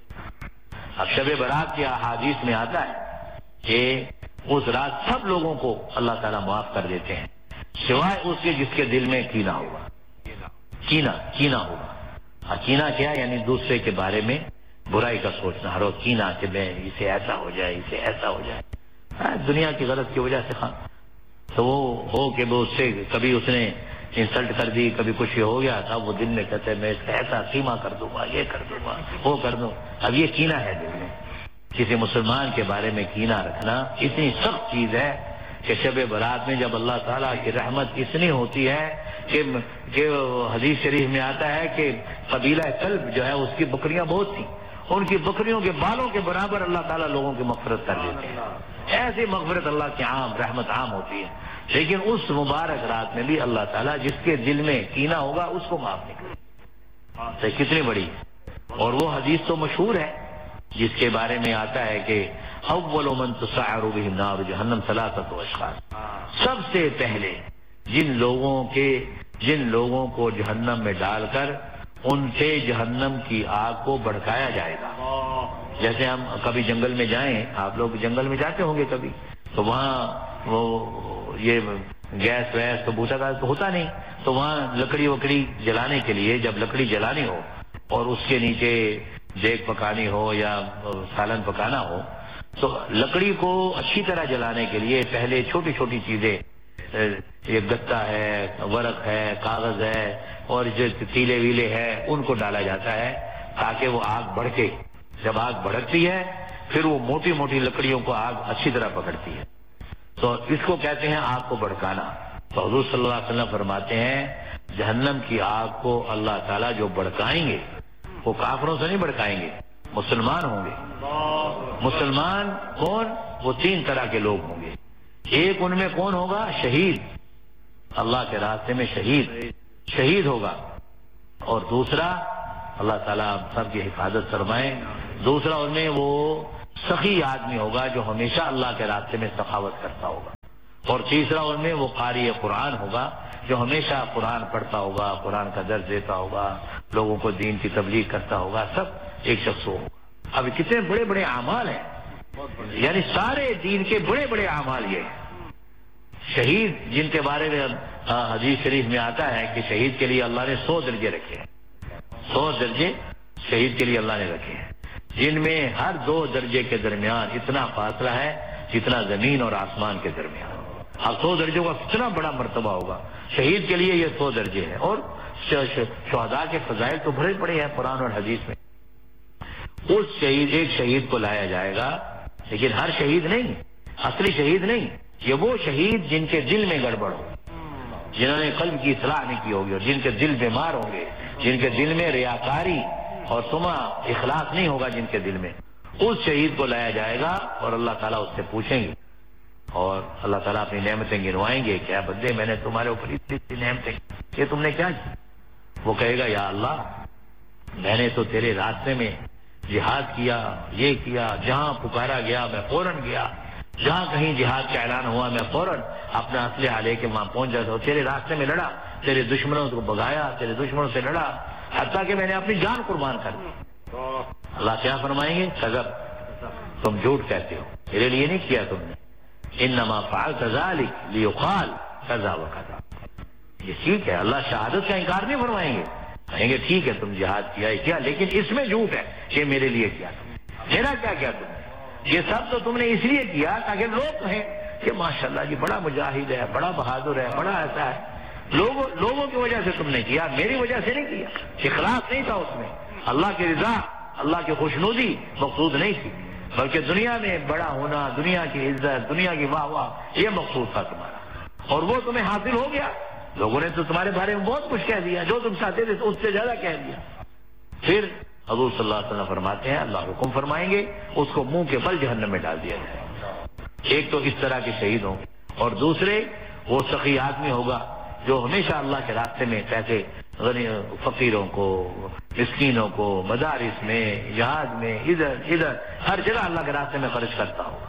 اب شب برات کی احادیث میں آتا ہے کہ اس رات سب لوگوں کو اللہ تعالیٰ معاف کر دیتے ہیں سوائے اس کے جس کے دل میں کینہ ہوگا، کینہ کینہ ہوگا۔ کینہ کیا یعنی دوسرے کے بارے میں برائی کا سوچنا، ہر روز کینہ کہ میں اسے ایسا ہو جائے، اسے ایسا ہو جائے، دنیا کی غرض کی وجہ سے خان تو وہ ہو کہ وہ اس سے کبھی اس نے انسلٹ کر دی، کبھی کچھ ہو گیا تھا، وہ دل میں کہتے ہیں میں اس کا ایسا سیما کر دوں گا، یہ کر دوں گا، وہ کر دوں۔ اب یہ کینہ ہے دل میں، کسی مسلمان کے بارے میں کینہ رکھنا اتنی سخت چیز ہے کہ شب برات میں جب اللہ تعالیٰ کی رحمت اتنی ہوتی ہے کہ کہ حدیث شریف میں آتا ہے کہ قبیلہ کلب جو ہے اس کی بکریاں بہت تھیں، ان کی بکریوں کے بالوں کے برابر اللہ تعالیٰ لوگوں کی مغفرت کر دیتے ہیں، ایسی مغفرت اللہ کی عام رحمت عام ہوتی ہے۔ لیکن اس مبارک رات میں بھی اللہ تعالیٰ جس کے دل میں کینہ ہوگا اس کو معاف نہیں کرے، تو کتنی بڑی۔ اور وہ حدیث تو مشہور ہے جس کے بارے میں آتا ہے کہ اول من تسعر بہ النار جہنم ثلاثۃ اشخاص، سب سے پہلے جن لوگوں کے جن لوگوں کو جہنم میں ڈال کر ان سے جہنم کی آگ کو بھڑکایا جائے گا۔ جیسے ہم کبھی جنگل میں جائیں، آپ لوگ جنگل میں جاتے ہوں گے کبھی، تو وہاں وہ یہ گیس ویس تو بھوسا گاس تو ہوتا نہیں، تو وہاں لکڑی وکڑی جلانے کے لیے جب لکڑی جلانی ہو اور اس کے نیچے دیگ پکانی ہو یا سالن پکانا ہو تو لکڑی کو اچھی طرح جلانے کے لیے پہلے چھوٹی چھوٹی چیزیں، یہ گتا ہے، ورق ہے، کاغذ ہے اور جو تیلے ویلے ہے ان کو ڈالا جاتا ہے تاکہ وہ آگ بھڑکے۔ جب آگ بھڑکتی ہے پھر وہ موٹی موٹی لکڑیوں کو آگ اچھی طرح پکڑتی ہے، تو اس کو کہتے ہیں آگ کو بھڑکانا۔ تو حضور صلی اللہ علیہ وسلم فرماتے ہیں جہنم کی آگ کو اللہ تعالیٰ جو بھڑکائیں گے وہ کافروں سے نہیں بھڑکائیں گے، مسلمان ہوں گے۔ مسلمان کون؟ وہ تین طرح کے لوگ ہوں گے، ایک ان میں کون ہوگا؟ شہید، اللہ کے راستے میں شہید شہید ہوگا، اور دوسرا اللہ تعالیٰ سب کی حفاظت فرمائے، دوسرا ان میں وہ سخی آدمی ہوگا جو ہمیشہ اللہ کے راستے میں سخاوت کرتا ہوگا، اور تیسرا ان میں وہ قاری قرآن ہوگا جو ہمیشہ قرآن پڑھتا ہوگا، قرآن کا درس دیتا ہوگا، لوگوں کو دین کی تبلیغ کرتا ہوگا، سب ایک شخص ہوگا۔ اب کتنے بڑے بڑے اعمال ہیں، یعنی سارے دین کے بڑے بڑے اعمال یہ ہیں۔ شہید جن کے بارے میں حدیث شریف میں آتا ہے کہ شہید کے لیے اللہ نے سو درجے رکھے ہیں، سو درجے شہید کے لیے اللہ نے رکھے ہیں، جن میں ہر دو درجے کے درمیان اتنا فاصلہ ہے جتنا زمین اور آسمان کے درمیان۔ اب سو درجوں کا کتنا بڑا مرتبہ ہوگا، شہید کے لیے یہ سو درجے ہیں۔ اور شہداء کے فضائل تو بڑے بڑے ہیں قرآن اور حدیث میں۔ اس شہید ایک شہید کو لایا جائے گا، لیکن ہر شہید نہیں، اصلی شہید نہیں، یہ وہ شہید جن کے دل میں گڑبڑ ہو، جنہوں نے قلب کی اصلاح نہیں کی ہوگی، اور جن کے دل بیمار ہوں گے، جن کے دل میں ریاکاری اور سما اخلاص نہیں ہوگا جن کے دل میں، اس شہید کو لایا جائے گا اور اللہ تعالیٰ اس سے پوچھیں گے، اور اللہ تعالیٰ اپنی نعمتیں گنوائیں گے، کیا بندے میں نے تمہارے اوپر اتنی نعمتیں یہ تم نے کیا کی؟ وہ کہے گا یا اللہ میں نے تو تیرے راستے میں جہاد کیا، یہ کیا، جہاں پکارا گیا میں فوراً گیا، جہاں کہیں جہاد کا اعلان ہوا میں فوراً اپنا اسلحہ لے کے وہاں پہنچ جاتا ہوں، تیرے راستے میں لڑا، تیرے دشمنوں کو بگایا، تیرے دشمنوں سے لڑا، حتیٰ کہ میں نے اپنی جان قربان کر دی۔ اللہ کیا فرمائیں گے؟ کذب، تم جھوٹ کہتے ہو، میرے لیے نہیں کیا تم نے، انما فعلت ذلک لیقال کذا وکذا۔ یہ ٹھیک ہے، اللہ شہادت کا انکار نہیں فرمائیں گے، کہیں گے ٹھیک ہے تم جہاد کیا ہی کیا، لیکن اس میں جھوٹ ہے کہ میرے لیے کیا تم نے، میرا کیا کیا تم نے، یہ سب تو تم نے اس لیے کیا تاکہ لوگ کہیں کہ ماشاءاللہ جی بڑا مجاہد ہے، بڑا بہادر ہے، بڑا ایسا ہے۔ لوگوں لوگوں کی وجہ سے تم نے کیا، میری وجہ سے نہیں کیا، اخلاص نہیں تھا اس میں، اللہ کی رضا، اللہ کی خوشنودی مقصود نہیں تھی، بلکہ دنیا میں بڑا ہونا، دنیا کی عزت، دنیا کی واہ واہ، یہ مقصود تھا تمہارا، اور وہ تمہیں حاصل ہو گیا۔ لوگوں نے تو تمہارے بارے میں بہت کچھ کہہ دیا، جو تم چاہتے تھے اس سے زیادہ کہہ دیا۔ پھر حضور صلی اللہ علیہ وسلم فرماتے ہیں، اللہ حکم فرمائیں گے اس کو منہ کے بل جہنم میں ڈال دیا جائے۔ ایک تو اس طرح کے شہید ہوں گے، اور دوسرے وہ سخی آدمی ہوگا جو ہمیشہ اللہ کے راستے میں پیسے غنی فقیروں کو، مسکینوں کو، مدارس میں، جہاد میں، ادھر ادھر ہر جگہ اللہ کے راستے میں خرچ کرتا ہوگا۔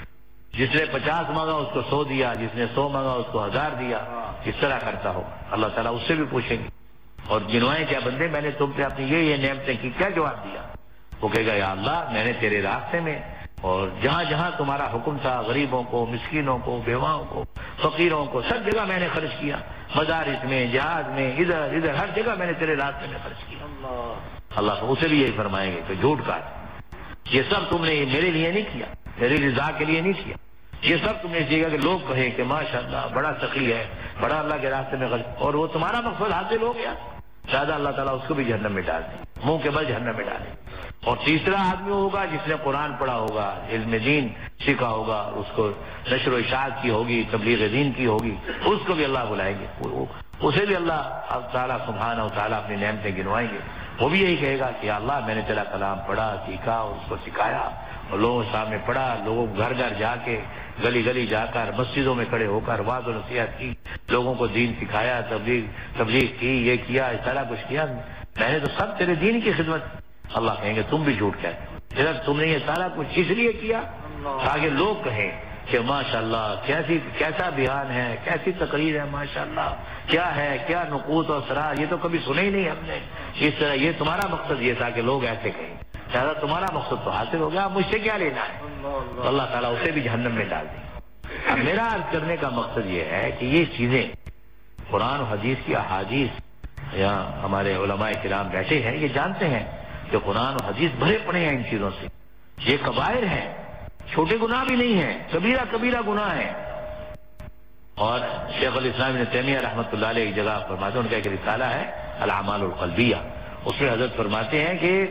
جس نے پچاس مانگا اس کو سو دیا، جس نے سو مانگا اس کو ہزار دیا، اس طرح کرتا ہوگا۔ اللہ تعالیٰ اس سے بھی پوچھیں گے اور گنوائیں کیا بندے میں نے تم پہ اپنی یہ یہ نعمتیں کی، کیا جواب دیا؟ وہ کہے گا یا اللہ میں نے تیرے راستے میں اور جہاں جہاں تمہارا حکم تھا، غریبوں کو، مسکینوں کو، بیواؤں کو، فقیروں کو، سب جگہ میں نے خرچ کیا، مدارس میں، جہاد میں، ادھر ادھر ہر جگہ میں نے تیرے راستے میں خرچ کیا۔ اللہ تو اسے بھی یہی فرمائیں گے کہ جھوٹ کہا، یہ سب تم نے میرے لیے نہیں کیا، میری رضا کے لیے نہیں کیا، یہ سب تم نے سیکھا کہ لوگ کہیں کہ ماشاءاللہ بڑا سخی ہے، بڑا اللہ کے راستے میں خرچ، اور وہ تمہارا مقصد حاصل ہو گیا، زیادہ اللہ تعالیٰ اس کو بھی جہنم میں ڈال دیں، منہ کے بل جہنم میں ڈالیں۔ اور تیسرا آدمی ہوگا جس نے قرآن پڑھا ہوگا، علم دین سیکھا ہوگا، اس کو نشر و اشاعت کی ہوگی، تبلیغ دین کی ہوگی، اس کو بھی اللہ بلائیں گے، اسے بھی اللہ تعالیٰ سبحانہ و تعالیٰ اپنی نعمتیں گنوائیں گے۔ وہ بھی یہی کہے گا کہ اللہ میں نے تیرا کلام پڑھا، سیکھا اور اس کو سکھایا، اور لوگوں کے سامنے پڑھا، لوگوں گھر گھر جا کے، گلی گلی جا کر، مسجدوں میں کھڑے ہو کر وعظ و نصیحت کی، لوگوں کو دین سکھایا، تبلیغ تبلیغ کی، یہ کیا، اس طرح کچھ کیا، میں نے تو سب تیرے دین کی خدمت۔ اللہ کہیں گے تم بھی جھوٹ کہتے ہو، صرف تم نے یہ سارا کچھ اس لیے کیا تاکہ لوگ کہیں کہ ماشاءاللہ کیسی کیسا بیان ہے، کیسی تقریر ہے، ماشاءاللہ کیا ہے، کیا نقوط اور اسرار، یہ تو کبھی سنے ہی نہیں ہم نے اس طرح۔ یہ تمہارا مقصد یہ تھا کہ لوگ ایسے کہیں، زیادہ تمہارا مقصد تو حاصل ہو گیا، مجھ سے کیا لینا ہے؟ تو اللہ تعالیٰ اسے بھی جہنم میں ڈال دیں۔ اب میرا عرض کرنے کا مقصد یہ ہے کہ یہ چیزیں قرآن و حدیث کی احادیث، یہاں ہمارے علماء کرام بیٹھے ہیں، یہ جانتے ہیں کہ قرآن و حدیث بھرے پڑے ہیں ان چیزوں سے، یہ کبائر ہیں، چھوٹے گناہ بھی نہیں ہیں، کبیرہ کبیرہ گناہ ہیں۔ اور شیخ الاسلام ابن تیمیہ رحمۃ اللہ علیہ ایک جگہ فرماتے ہیں، ان کا ایک رسالہ ہے الاعمال القلبیہ، اس میں حضرت فرماتے ہیں کہ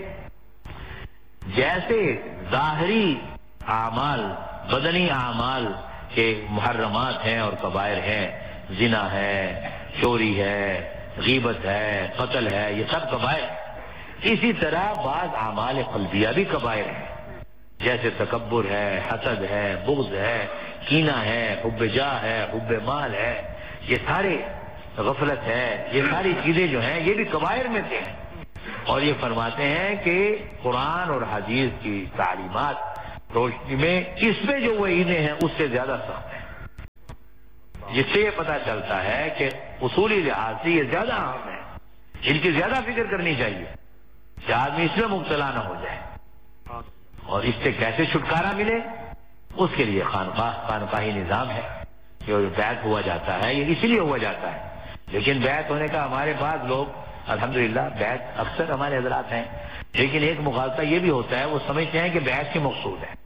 جیسے ظاہری اعمال، بدنی اعمال کے محرمات ہیں اور کبائر ہیں، زنا ہے، چوری ہے، غیبت ہے، قتل ہے، یہ سب کبائر، اسی طرح بعض اعمال قلبیہ بھی کبائر ہیں، جیسے تکبر ہے، حسد ہے، بغض ہے، کینہ ہے، حب جاہ ہے، حب مال ہے، یہ سارے، غفلت ہے، یہ ساری چیزیں جو ہیں یہ بھی کبائر میں سے ہیں۔ اور یہ فرماتے ہیں کہ قرآن اور حدیث کی تعلیمات روشنی میں اس میں جو وعیدیں ہیں اس سے زیادہ سخت ہیں، جس سے یہ پتہ چلتا ہے کہ اصولی لحاظ سے یہ زیادہ اہم ہے، ان کی زیادہ فکر کرنی چاہیے کہ آدمی اس میں مبتلا نہ ہو جائے، اور اس سے کیسے چھٹکارا ملے اس کے لیے خانقاہ خانقاہی نظام ہے کہ بیعت ہوا جاتا ہے، یہ اسی لیے ہوا جاتا ہے۔ لیکن بیعت ہونے کا ہمارے پاس لوگ الحمدللہ بیعت اکثر ہمارے حضرات ہیں، لیکن ایک مغالطہ یہ بھی ہوتا ہے، وہ سمجھتے ہیں کہ بیعت کی مقصود ہے۔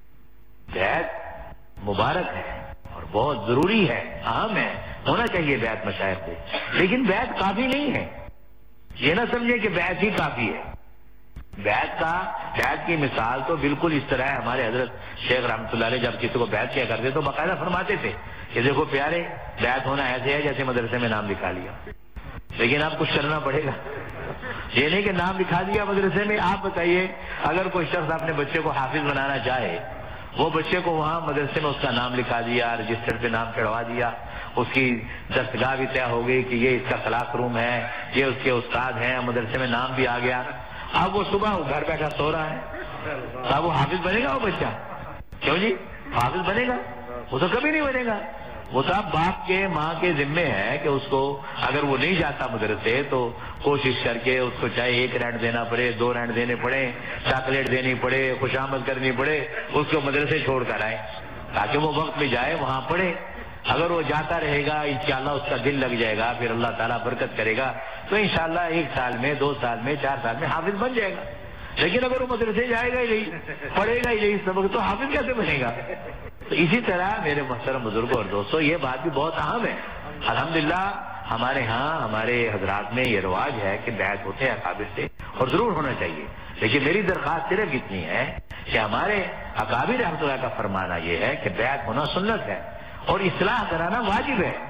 بیعت مبارک ہے اور بہت ضروری ہے، اہم ہے، ہونا چاہیے بیعت مشائخ کو، لیکن بیعت کافی نہیں ہے۔ یہ نہ سمجھے کہ بیعت ہی کافی ہے۔ بیعت کا بیعت کی مثال تو بالکل اس طرح ہے، ہمارے حضرت شیخ رحمۃ اللہ علیہ جب کسی کو بیعت کیا کرتے تو باقاعدہ فرماتے تھے کہ دیکھو پیارے، بیعت ہونا ایسے ہے جیسے مدرسے میں نام لکھا لیا، لیکن اب کچھ کرنا پڑے گا۔ یہ نہیں کہ نام لکھا دیا مدرسے میں۔ آپ بتائیے اگر کوئی شخص اپنے بچے کو حافظ بنانا چاہے، وہ بچے کو وہاں مدرسے میں اس کا نام لکھا دیا، رجسٹر پہ نام چڑھوا دیا، اس کی دستگاہ بھی طے ہو گئی کہ یہ اس کا کلاس روم ہے، یہ اس کے استاد ہیں، مدرسے میں نام بھی آ گیا، اب وہ صبح گھر بیٹھا سو رہا ہے، اب وہ حافظ بنے گا؟ وہ بچہ کیوں جی حافظ بنے گا؟ وہ تو کبھی نہیں بنے گا۔ وہ تو اب باپ کے ماں کے ذمے ہے کہ اس کو اگر وہ نہیں جاتا مدرسے تو کوشش کر کے اس کو چاہے ایک رینٹ دینا پڑے، دو رینٹ دینے پڑے، چاکلیٹ دینی پڑے، خوشامد کرنی پڑے، اس کو مدرسے چھوڑ کر آئے تاکہ وہ وقت میں جائے وہاں پڑھے۔ اگر وہ جاتا رہے گا انشاءاللہ اس کا دل لگ جائے گا، پھر اللہ تعالیٰ برکت کرے گا تو انشاءاللہ ایک سال میں، دو سال میں، چار سال میں حافظ بن جائے گا۔ لیکن اگر وہ مدرسے جائے گا ہی نہیں، پڑھے گا ہی نہیں سبق، تو حافظ کیسے بنے گا؟ تو اسی طرح میرے محترم بزرگوں اور دوستوں، یہ بات بھی بہت اہم ہے۔ الحمدللہ ہمارے ہاں ہمارے حضرات میں یہ رواج ہے کہ بیعت ہوتے ہیں اکابر سے، اور ضرور ہونا چاہیے، لیکن میری درخواست صرف اتنی ہے کہ ہمارے اکابر رحمۃ اللہ کا فرمانا یہ ہے کہ بیعت ہونا سنت ہے اور اصلاح کرانا واجب ہے۔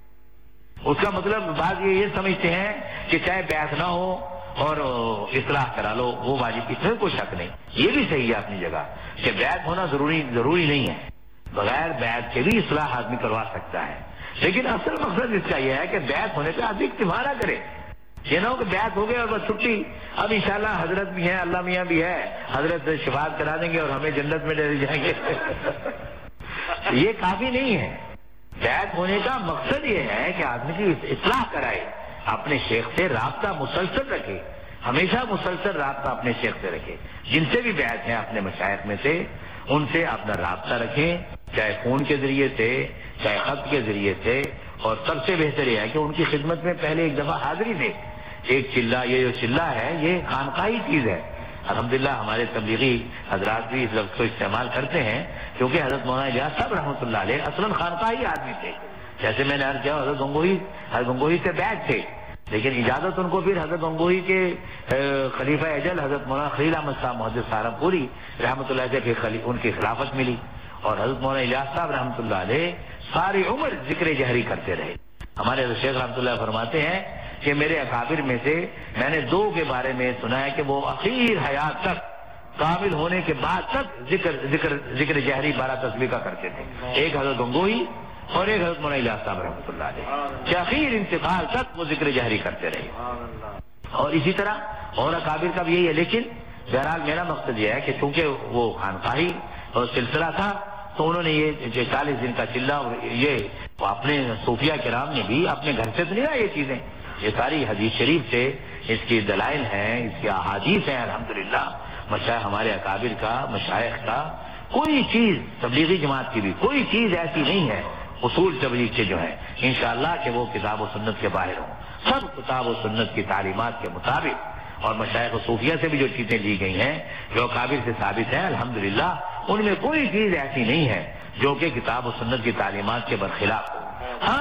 اس کا مطلب بعض یہ یہ سمجھتے ہیں کہ چاہے بیعت نہ ہو اور اصلاح کرا لو وہ واجب، اس میں کوئی شک نہیں، یہ بھی صحیح ہے اپنی جگہ کہ بیعت ہونا ضروری ضروری نہیں ہے، بغیر بیعت کے بھی اصلاح آدمی کروا سکتا ہے، لیکن اصل مقصد اس کا یہ ہے کہ بیعت ہونے پہ آدمی اکتفا نہ کرے۔ یہ نہ ہو کہ بیعت ہو گئے اور بس چھٹی، اب انشاءاللہ حضرت بھی ہیں، اللہ میاں بھی ہے، حضرت شفاعت کرا دیں گے اور ہمیں جنت میں لے جائیں گے۔ یہ کافی نہیں ہے۔ بیعت ہونے کا مقصد یہ ہے کہ آدمی کی اصلاح کرائے، اپنے شیخ سے رابطہ مسلسل رکھے، ہمیشہ مسلسل رابطہ اپنے شیخ سے رکھے، جن سے بھی بیعت ہیں اپنے مشائخ میں سے ان سے اپنا رابطہ رکھیں، چاہے فون کے ذریعے سے، چاہے خط کے ذریعے سے، اور سب سے بہتر یہ ہے کہ ان کی خدمت میں پہلے ایک دفعہ حاضری دے۔ ایک چلہ، یہ جو چلہ ہے یہ خانقاہی چیز ہے۔ الحمدللہ ہمارے تبلیغی حضرات بھی اس لفظ کو استعمال کرتے ہیں، کیونکہ حضرت مولانا الیاس صاحب رحمۃ اللہ علیہ اصلاً خانقاہی آدمی تھے، جیسے میں نے عرض کیا حضرت گنگوہی حضرت گنگوہی سے بیعت تھے، لیکن اجازت ان کو پھر حضرت گنگوہی کے خلیفہ اجل حضرت مولانا خلیل احمد صاحب محدث سہارنپوری رحمۃ اللہ سے پھر ان کی خلافت ملی، اور حضرت مولانا الیاس صاحب رحمۃ اللہ علیہ ساری عمر ذکر جہری کرتے رہے۔ ہمارے حضرت شیخ رحمۃ اللہ فرماتے ہیں کہ میرے اکابر میں سے میں نے دو کے بارے میں سنا ہے کہ وہ اخیر حیات تک، کامل ہونے کے بعد تک ذکر ذکر ذکر جہری بارہ تسبیح کا کرتے تھے، ایک حضرت گنگوہی اور ایک حضرت مولانا الیاس صاحب رحمۃ اللہ علیہ، کہ اخیر انتقال تک وہ ذکر جہری کرتے رہے۔ اور اسی طرح اور اکابر کا بھی یہی ہے، لیکن بہرحال میرا مقصد یہ ہے کہ چونکہ وہ خانقاہی اور سلسلہ تھا تو انہوں نے یہ چالیس دن کا چلہ، یہ اپنے صوفیہ کرام نے بھی اپنے گھر سے تو نہیں آئی یہ چیزیں، یہ ساری حدیث شریف سے اس کی دلائل ہیں، اس کی احادیث ہیں۔ الحمدللہ مشائخ ہمارے اکابر کا، مشائخ کا کوئی چیز، تبلیغی جماعت کی بھی کوئی چیز ایسی نہیں ہے اصول تبلیغ کے جو ہے انشاءاللہ کہ وہ کتاب و سنت کے باہر ہوں، سب کتاب و سنت کی تعلیمات کے مطابق، اور مشائخ صوفیہ سے بھی جو چیزیں لی گئی ہیں جو اکابر سے ثابت ہیں الحمدللہ ان میں کوئی چیز ایسی نہیں ہے جو کہ کتاب و سنت کی تعلیمات کے برخلاف ہو۔ ہاں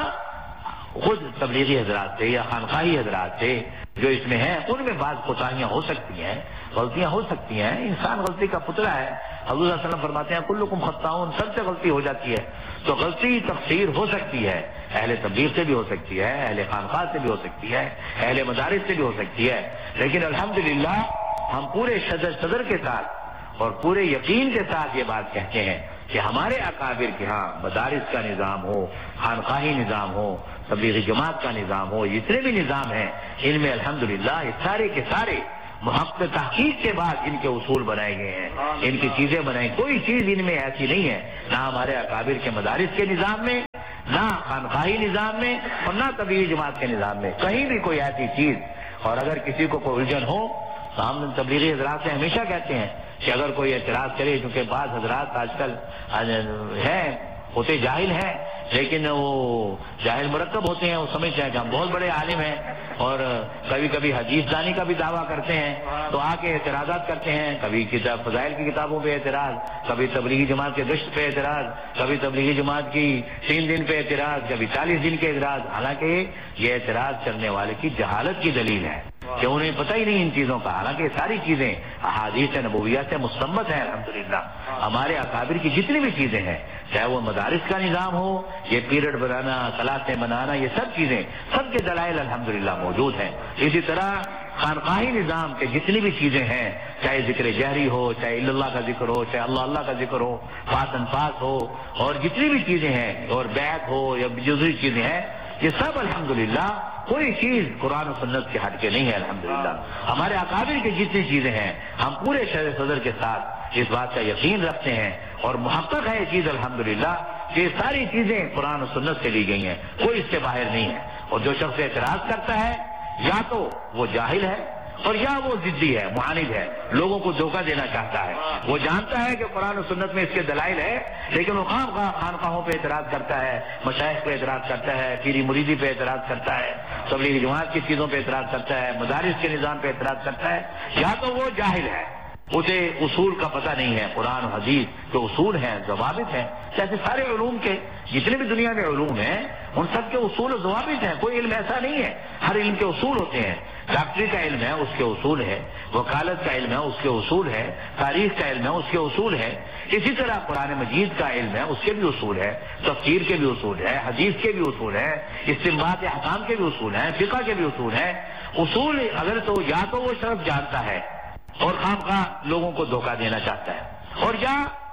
خود تبلیغی حضرات سے یا خانقاہی حضرات سے جو اس میں ہیں ان میں بعض کوتاہیاں ہو سکتی ہیں، غلطیاں ہو سکتی ہیں، انسان غلطی کا پتلا ہے، حضور صلی اللہ علیہ وسلم فرماتے ہیں کلکم خطاؤن، سب سے غلطی ہو جاتی ہے، تو غلطی تقصیر ہو سکتی ہے، اہل تبلیغ سے بھی ہو سکتی ہے، اہل خانقاہ سے بھی ہو سکتی ہے، اہل مدارس سے بھی ہو سکتی ہے، لیکن الحمدللہ ہم پورے شجر صدر کے ساتھ اور پورے یقین کے ساتھ یہ بات کہتے ہیں کہ ہمارے اکابر کے ہاں مدارس کا نظام ہو، خانقاہی نظام ہو، تبلیغی جماعت کا نظام ہو، جتنے بھی نظام ہیں ان میں الحمدللہ یہ سارے کے سارے محقق تحقیق کے بعد ان کے اصول بنائے گئے ہیں، ان کی چیزیں بنائی. کوئی چیز ان میں ایسی نہیں ہے، نہ ہمارے اکابر کے مدارس کے نظام میں، نہ خانقاہی نظام میں، اور نہ تبلیغی جماعت کے نظام میں کہیں بھی کوئی ایسی چیز. اور اگر کسی کو کوئی الجھن ہو تو ہم تبلیغی حضرات سے ہمیشہ کہتے ہیں کہ اگر کوئی اعتراض کرے، چونکہ بعض حضرات آج کل ہیں ہوتے جاہل ہیں، لیکن وہ جاہل مرکب ہوتے ہیں، وہ سمجھتے ہیں کہ ہم بہت بڑے عالم ہیں، اور کبھی کبھی حدیث دانی کا بھی دعویٰ کرتے ہیں، تو آ کے اعتراضات کرتے ہیں. کبھی کتاب فضائل کی کتابوں پہ اعتراض، کبھی تبلیغی جماعت کے گشت پہ اعتراض، کبھی تبلیغی جماعت کی تین دن پہ اعتراض، کبھی چالیس دن کے اعتراض. حالانکہ یہ اعتراض کرنے والے کی جہالت کی دلیل ہے کہ انہیں پتہ ہی نہیں ان چیزوں کا. حالانکہ یہ ساری چیزیں احادیث نبویہ سے مستنبط ہیں. الحمدللہ ہمارے اکابر کی جتنی بھی چیزیں ہیں، چاہے وہ مدارس کا نظام ہو، یہ پیریڈ بنانا، کلاسیں بنانا، یہ سب چیزیں سب کے دلائل الحمدللہ موجود ہیں. اسی طرح خانقاہی نظام کے جتنی بھی چیزیں ہیں، چاہے ذکر جہری ہو، چاہے اللہ کا ذکر ہو، چاہے اللہ اللہ کا ذکر ہو، پاس انفاس ہو، اور جتنی بھی چیزیں ہیں، اور بیعت ہو یا دوسری چیزیں ہیں، یہ سب الحمدللہ کوئی چیز قرآن و سنت کے ہٹ کے نہیں ہے. الحمدللہ ہمارے اکابر کی جتنی چیزیں ہیں، ہم پورے شرح صدر کے ساتھ اس بات کا یقین رکھتے ہیں، اور محقق ہے یہ چیز الحمدللہ کہ یہ ساری چیزیں قرآن و سنت سے لی گئی ہیں، کوئی اس سے باہر نہیں ہے. اور جو شخص اعتراض کرتا ہے یا تو وہ جاہل ہے اور یا وہ ضدی ہے، معاند ہے، لوگوں کو دھوکہ دینا چاہتا ہے. وہ جانتا ہے کہ قرآن و سنت میں اس کے دلائل ہے، لیکن وہ خام خواہ خانقاہوں پہ اعتراض کرتا ہے، مشائخ پہ اعتراض کرتا ہے، پیری مریدی پہ اعتراض کرتا ہے، تبلیغی جماعت کی چیزوں پہ اعتراض کرتا ہے، مدارس کے نظام پہ اعتراض کرتا ہے. یا تو وہ جاہل ہے، اسے اصول کا پتہ نہیں ہے. قرآن و حدیث کے اصول ہیں، ضوابط ہیں، جیسے سارے علوم کے جتنے بھی دنیا میں علوم ہیں ان سب کے اصول و ضوابط ہیں. کوئی علم ایسا نہیں ہے، ہر علم کے اصول ہوتے ہیں. ڈاکٹری کا علم ہے، اس کے اصول ہے. وکالت کا علم ہے، اس کے اصول ہے. تاریخ کا علم ہے، اس کے اصول ہے. اسی طرح قرآن مجید کا علم ہے، اس کے بھی اصول ہے. تفسیر کے بھی اصول ہے، حدیث کے بھی اصول ہے، استنباط احکام کے بھی اصول ہیں، فقہ کے بھی اصول ہیں. اصول اگر تو یا تو وہ شخص جانتا ہے اور خام خواہ لوگوں کو دھوکہ دینا چاہتا ہے، اور یا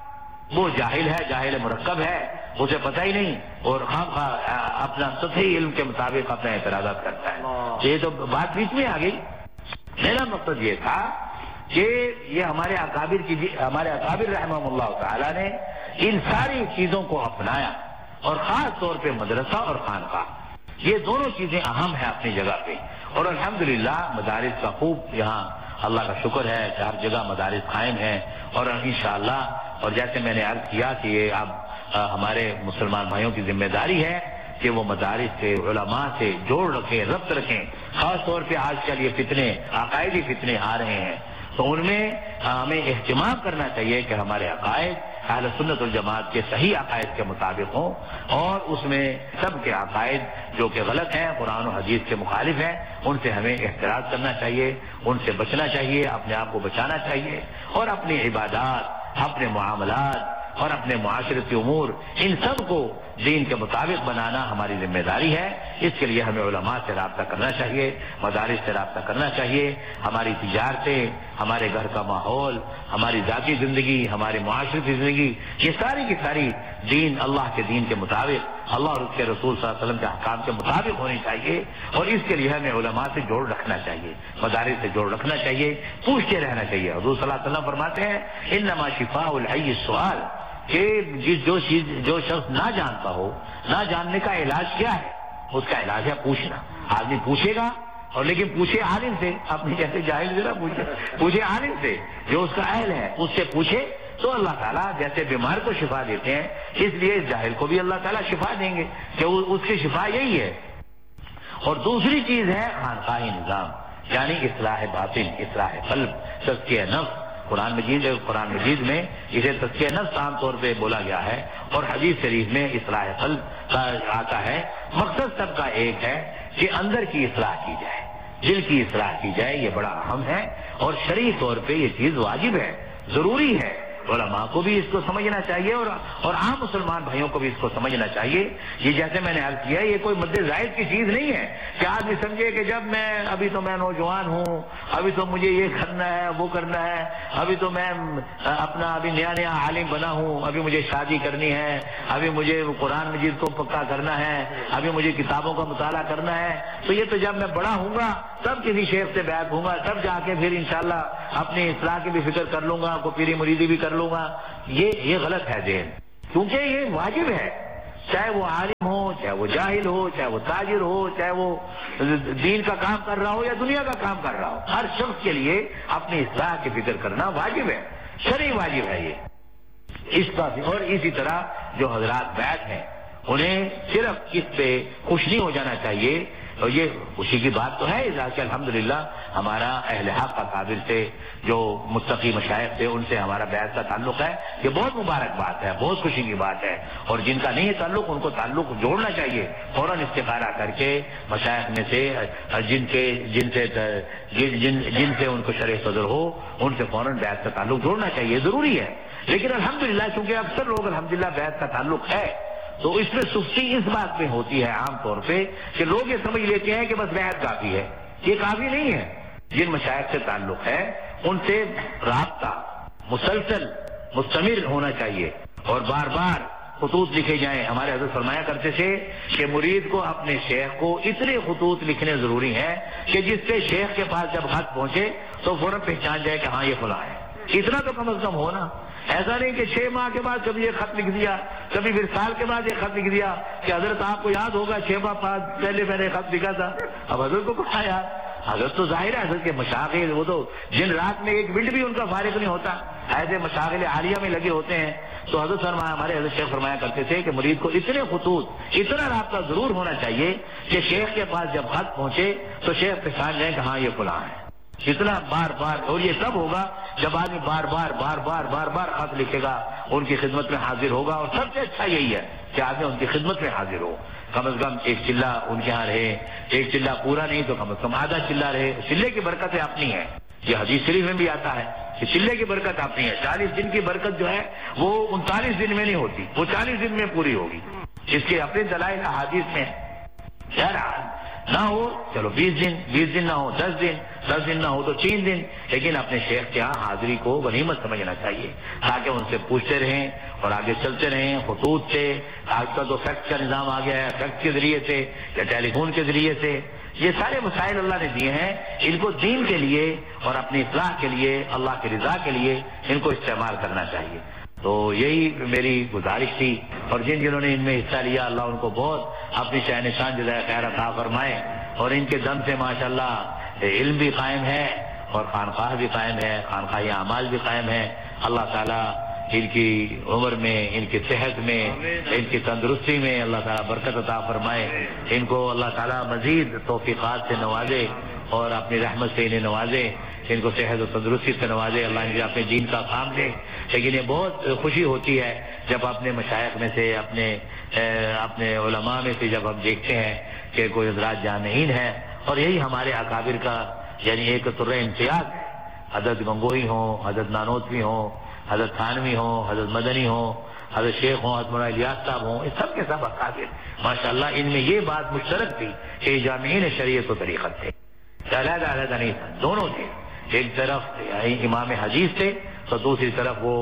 وہ جاہل ہے، جاہل مرکب ہے، اسے پتہ ہی نہیں اور خام خواہ اپنا سطحی علم کے مطابق اپنے اعتراضات کرتا ہے. یہ تو بات بیچ میں آ گئی. میرا مقصد یہ تھا کہ یہ ہمارے اکابر کی ہمارے اکابر رحمہم اللہ تعالی نے ان ساری چیزوں کو اپنایا، اور خاص طور پہ مدرسہ اور خانقاہ، یہ دونوں چیزیں اہم ہیں اپنی جگہ پہ. اور الحمدللہ مدارس کا خوب یہاں اللہ کا شکر ہے کہ ہر جگہ مدارس قائم ہیں. اور انشاءاللہ، اور جیسے میں نے عرض کیا کہ یہ اب ہمارے مسلمان بھائیوں کی ذمہ داری ہے کہ وہ مدارس سے، علماء سے جوڑ رکھیں، ربط رکھیں. خاص طور پہ آج کل یہ فتنے، عقائدی فتنے آ رہے ہیں، تو ان میں ہمیں اہتمام کرنا چاہیے کہ ہمارے عقائد اہل سنت والجماعت کے صحیح عقائد کے مطابق ہوں، اور اس میں سب کے عقائد جو کہ غلط ہیں، قرآن و حدیث کے مخالف ہیں، ان سے ہمیں احتراز کرنا چاہیے، ان سے بچنا چاہیے، اپنے آپ کو بچانا چاہیے، اور اپنی عبادات، اپنے معاملات اور اپنے معاشرتی امور، ان سب کو دین کے مطابق بنانا ہماری ذمہ داری ہے. اس کے لیے ہمیں علماء سے رابطہ کرنا چاہیے، مدارس سے رابطہ کرنا چاہیے. ہماری تجارتیں، ہمارے گھر کا ماحول، ہماری ذاتی زندگی، ہماری معاشرتی زندگی، یہ ساری کی ساری دین، اللہ کے دین کے مطابق، اللہ اور اس کے رسول صلی اللہ علیہ وسلم کے احکام کے مطابق ہونی چاہیے. اور اس کے لیے ہمیں علماء سے جوڑ رکھنا چاہیے، مدارس سے جوڑ رکھنا چاہیے، پوچھتے رہنا چاہیے. حضور صلی اللہ علیہ وسلم فرماتے ہیں انما شفاء الحی السؤال، کہ جس جو چیز جو شخص نہ جانتا ہو، نہ جاننے کا علاج کیا ہے؟ اس کا علاج ہے پوچھنا. آدمی پوچھے گا، اور لیکن پوچھے عالم سے، اپنی جیسے جاہل سے نہ پوچھے، پوچھے عالم سے جو اس کا اہل ہے، اس سے پوچھے تو اللہ تعالیٰ جیسے بیمار کو شفا دیتے ہیں، اس لیے اس جاہل کو بھی اللہ تعالیٰ شفا دیں گے کہ اس کی شفا یہی ہے. اور دوسری چیز ہے خانقاہی نظام، یعنی اصلاح باطن، اصلاح قلب، تزکیہ نفس. قرآن مجید قرآن مجید میں اسے تزکیہ نفس عام طور پہ بولا گیا ہے، اور حدیث شریف میں اصلاح قلب کا آتا ہے. مقصد سب کا ایک ہے کہ اندر کی اصلاح کی جائے، دل کی اصلاح کی جائے. یہ بڑا اہم ہے، اور شرعی طور پہ یہ چیز واجب ہے، ضروری ہے. علماء کو بھی اس کو سمجھنا چاہیے اور اور عام مسلمان بھائیوں کو بھی اس کو سمجھنا چاہیے. یہ جیسے میں نے عرض کیا یہ کوئی مد زائد کی چیز نہیں ہے کہ آدمی سمجھے کہ جب میں ابھی تو میں نوجوان ہوں, ابھی تو مجھے یہ کرنا ہے وہ کرنا ہے, ابھی تو میں اپنا ابھی نیا نیا عالم بنا ہوں, ابھی مجھے شادی کرنی ہے, ابھی مجھے قرآن مجید کو پکا کرنا ہے, ابھی مجھے کتابوں کا مطالعہ کرنا ہے, تو یہ تو جب میں بڑا ہوں گا تب کسی شیخ سے بیعت ہوں گا, تب جا کے پھر انشاءاللہ اپنی اصلاح کی بھی فکر کر لوں گا, کو پیری مریدی بھی کر لوں گا. یہ یہ غلط ہے ذہن, کیونکہ یہ واجب ہے, چاہے وہ عالم ہو, چاہے وہ جاہل ہو, چاہے وہ تاجر ہو, چاہے وہ دین کا کام کر رہا ہو یا دنیا کا کام کر رہا ہو, ہر شخص کے لیے اپنی اصلاح کی فکر کرنا واجب ہے, شرعی واجب ہے یہ. اس کا اور اسی طرح جو حضرات بیعت ہیں انہیں صرف اس پہ خوش نہیں ہو جانا چاہیے, اور یہ خوشی کی بات تو ہے کہ الحمدللہ ہمارا اہل حق اکابر سے جو متقی مشائخ تھے ان سے ہمارا بیعت کا تعلق ہے, یہ بہت مبارک بات ہے, بہت خوشی کی بات ہے. اور جن کا نہیں ہے تعلق ان کو تعلق جوڑنا چاہیے, فوراً استخارہ کر کے مشائخ میں سے جن کے جن سے جن جن جن سے ان کو شرح صدر ہو ان سے فوراً بیعت کا تعلق جوڑنا چاہیے, ضروری ہے. لیکن الحمدللہ چونکہ اکثر لوگ الحمدللہ بیعت کا تعلق ہے تو اس میں سستی اس بات میں ہوتی ہے عام طور پہ کہ لوگ یہ سمجھ لیتے ہیں کہ بس بیعت کافی ہے. یہ کافی نہیں ہے. جن مشائخ سے تعلق ہے ان سے رابطہ مسلسل مستمر ہونا چاہیے اور بار بار خطوط لکھے جائیں. ہمارے حضرت فرمایا کرتے تھے کہ مرید کو اپنے شیخ کو اتنے خطوط لکھنے ضروری ہیں کہ جس سے شیخ کے پاس جب خط پہنچے تو فوراً پہچان جائے کہ ہاں یہ فلاں ہے. اتنا تو کم از کم ہونا. ایسا نہیں کہ چھ ماہ کے بعد کبھی یہ خط لکھ دیا, کبھی پھر سال کے بعد یہ خط لکھ دیا کہ حضرت آپ کو یاد ہوگا چھ ماہ بعد پہلے میں نے خط لکھا تھا. اب حضرت کو کہا یار, حضرت تو ظاہر ہے حضرت کے مشاغل وہ تو جن رات میں ایک منٹ بھی ان کا فارغ نہیں ہوتا, ایسے مشاغل عالیہ میں لگے ہوتے ہیں. تو حضرت فرمایا ہمارے حضرت شیخ فرمایا کرتے تھے کہ مرید کو اتنے خطوط اتنا رابطہ ضرور ہونا چاہیے کہ شیخ کے پاس جب خط پہنچے تو شیخ پہچان جائیں کہ ہاں یہ فلاں ہے. اتنا بار بار, اور یہ تب ہوگا جب آدمی بار بار بار بار بار بار خط لکھے گا, ان کی خدمت میں حاضر ہوگا. اور سب سے اچھا یہی ہے کہ آدمی ان کی خدمت میں حاضر ہو, کم از کم ایک چلہ ان کے ہاں رہے, ایک چلہ پورا نہیں تو کم از کم آدھا چلہ رہے. چلے کی برکتیں اپنی ہیں, یہ حدیث شریف میں بھی آتا ہے کہ چلے کی برکت اپنی ہے. چالیس دن کی برکت جو ہے وہ انتالیس دن میں نہیں ہوتی, وہ چالیس دن میں پوری ہوگی. اس کے اپنے دلائل احادیث میں نہ ہو چلو بیس دن, بیس دن نہ ہو دس دن, دس دن نہ ہو تو تین دن, لیکن اپنے شیخ کے ہاں حاضری کو غنیمت سمجھنا چاہیے تاکہ ان سے پوچھتے رہیں اور آگے چلتے رہیں. خطوط سے آج کل تو فیکس کا نظام آ گیا ہے, فیکس کے ذریعے سے یا ٹیلی فون کے ذریعے سے, یہ سارے مسائل اللہ نے دیے ہیں. ان کو دین کے لیے اور اپنی اصلاح کے لیے اللہ کی رضا کے لیے ان کو استعمال کرنا چاہیے. تو یہی میری گزارش تھی. اور جن جنہوں نے ان میں حصہ لیا اللہ ان کو بہت اپنی شاہ نشان جزائے خیر عطا فرمائے, اور ان کے دم سے ماشاءاللہ علم بھی قائم ہے اور خانقاہ بھی قائم ہے, خانقاہی اعمال بھی قائم ہے. اللہ تعالیٰ ان کی عمر میں, ان کی صحت میں, ان کی تندرستی میں اللہ تعالیٰ برکت عطا فرمائے. ان کو اللہ تعالیٰ مزید توفیقات سے نوازے اور اپنی رحمت سے انہیں نوازے, ان کو صحت و تندرستی سے نوازے. اللہ ان کے اپنے دین کا کام دے. لیکن یہ بہت خوشی ہوتی ہے جب اپنے مشائخ میں سے, اپنے اپنے علماء میں سے جب ہم دیکھتے ہیں کہ کوئی حضرات جامعین ہیں, اور یہی ہمارے اکابر کا یعنی ایک طرح امتیاز ہے. حضرت گنگوہی ہوں, حضرت نانوتوی ہوں, حضرت تھانوی ہوں, حضرت مدنی ہوں, حضرت شیخ ہوں, حضرت مولانا الیاس صاحب ہوں, یہ سب کے سب اکابر ماشاءاللہ. ان میں یہ بات مشترک تھی کہ یہ جامعین شریعت و طریقت تھے, علیحدہ علیحدہ نہیں تھا, دونوں تھے. ایک طرف امام حدیث تھے تو دوسری طرف وہ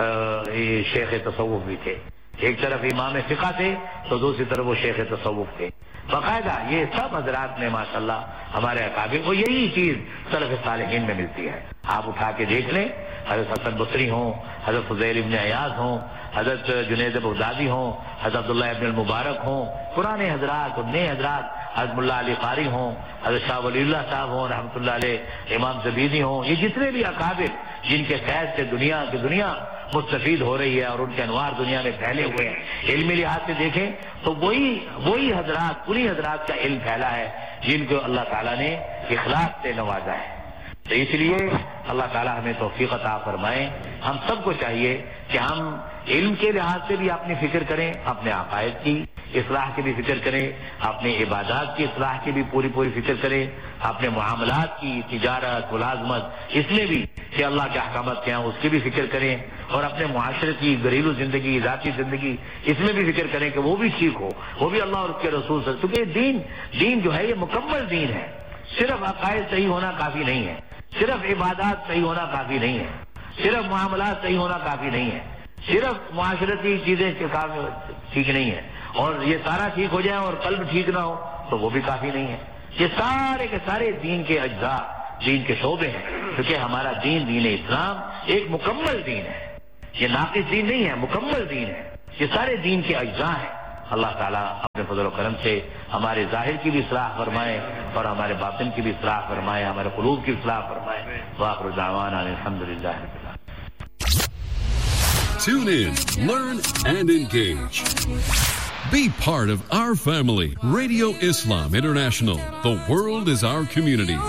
شیخ تصوف بھی تھے. ایک طرف امام فقہ تھے تو دوسری طرف وہ شیخ تصوف تھے. باقاعدہ یہ سب حضرات میں ماشاءاللہ ہمارے اکابر کو یہی چیز سلف صالحین میں ملتی ہے. آپ اٹھا کے دیکھ لیں, حضرت حسن بصری ہوں, حضرت فضیل ابن عیاض ہوں, حضرت جنید بغدادی ہوں, حضرت عبداللہ ابن المبارک ہوں, پرانے حضرات اور نئے حضرات, حضرت ملا علی قاری ہوں, حضرت شاہ ولی اللہ صاحب ہوں رحمۃ اللہ علیہ, امام زبیدی ہوں, یہ جتنے بھی اکابر جن کے فیض سے دنیا کی دنیا مستفید ہو رہی ہے اور ان کے انوار دنیا میں پھیلے ہوئے ہیں. علمی لحاظ سے دیکھیں تو وہی وہی حضرات, انہی حضرات کا علم پھیلا ہے جن کو اللہ تعالیٰ نے اخلاص سے نوازا ہے. تو اس لیے اللہ تعالیٰ ہمیں توفیق عطا فرمائے. ہم سب کو چاہیے کہ ہم علم کے لحاظ سے بھی اپنی فکر کریں, اپنے عقائد کی اصلاح کی بھی فکر کریں, اپنی عبادات کی اصلاح کی بھی پوری پوری فکر کریں, اپنے معاملات کی, تجارت, ملازمت, اس میں بھی کہ اللہ کے احکامات کیا ہیں اس کی بھی فکر کریں, اور اپنے معاشرے کی گھریلو زندگی, ذاتی زندگی, اس میں بھی فکر کریں کہ وہ بھی ٹھیک ہو, وہ بھی اللہ اور اس کے رسول سے. کیونکہ دین دین جو ہے یہ مکمل دین ہے. صرف عقائد صحیح ہونا کافی نہیں ہے, صرف عبادات صحیح ہونا کافی نہیں ہے, صرف معاملات صحیح ہونا کافی نہیں ہے, صرف معاشرتی چیزیں ٹھیک نہیں ہے, اور یہ سارا ٹھیک ہو جائے اور قلب ٹھیک نہ ہو تو وہ بھی کافی نہیں ہے. یہ سارے کے سارے دین کے اجزاء, دین کے شعبے ہیں, کیونکہ ہمارا دین, دین اسلام ایک مکمل دین ہے. یہ ناقص دین نہیں ہے, مکمل دین ہے. یہ سارے دین کے اجزاء ہیں. اللہ تعالیٰ اپنے فضل و کرم سے ہمارے ظاہر کی بھی اصلاح فرمائے اور ہمارے باطن کی بھی اصلاح فرمائے, ہمارے قلوب کی اصلاح فرمائے. وآخر دعوانا الحمدللہ رب العالمین. Tune in, learn and engage. Be part of our family. Radio Islam International. The world is our community.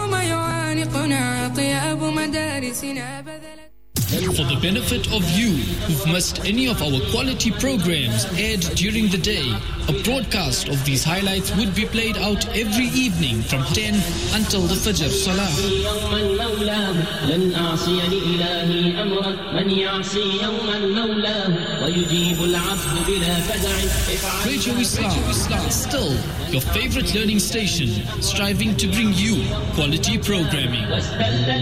For the benefit of you who've missed any of our quality programs aired during the day, a broadcast of these highlights would be played out every evening from ten until the Fajr Salah. Radio Islam, still your favorite learning station, striving to bring you quality programming.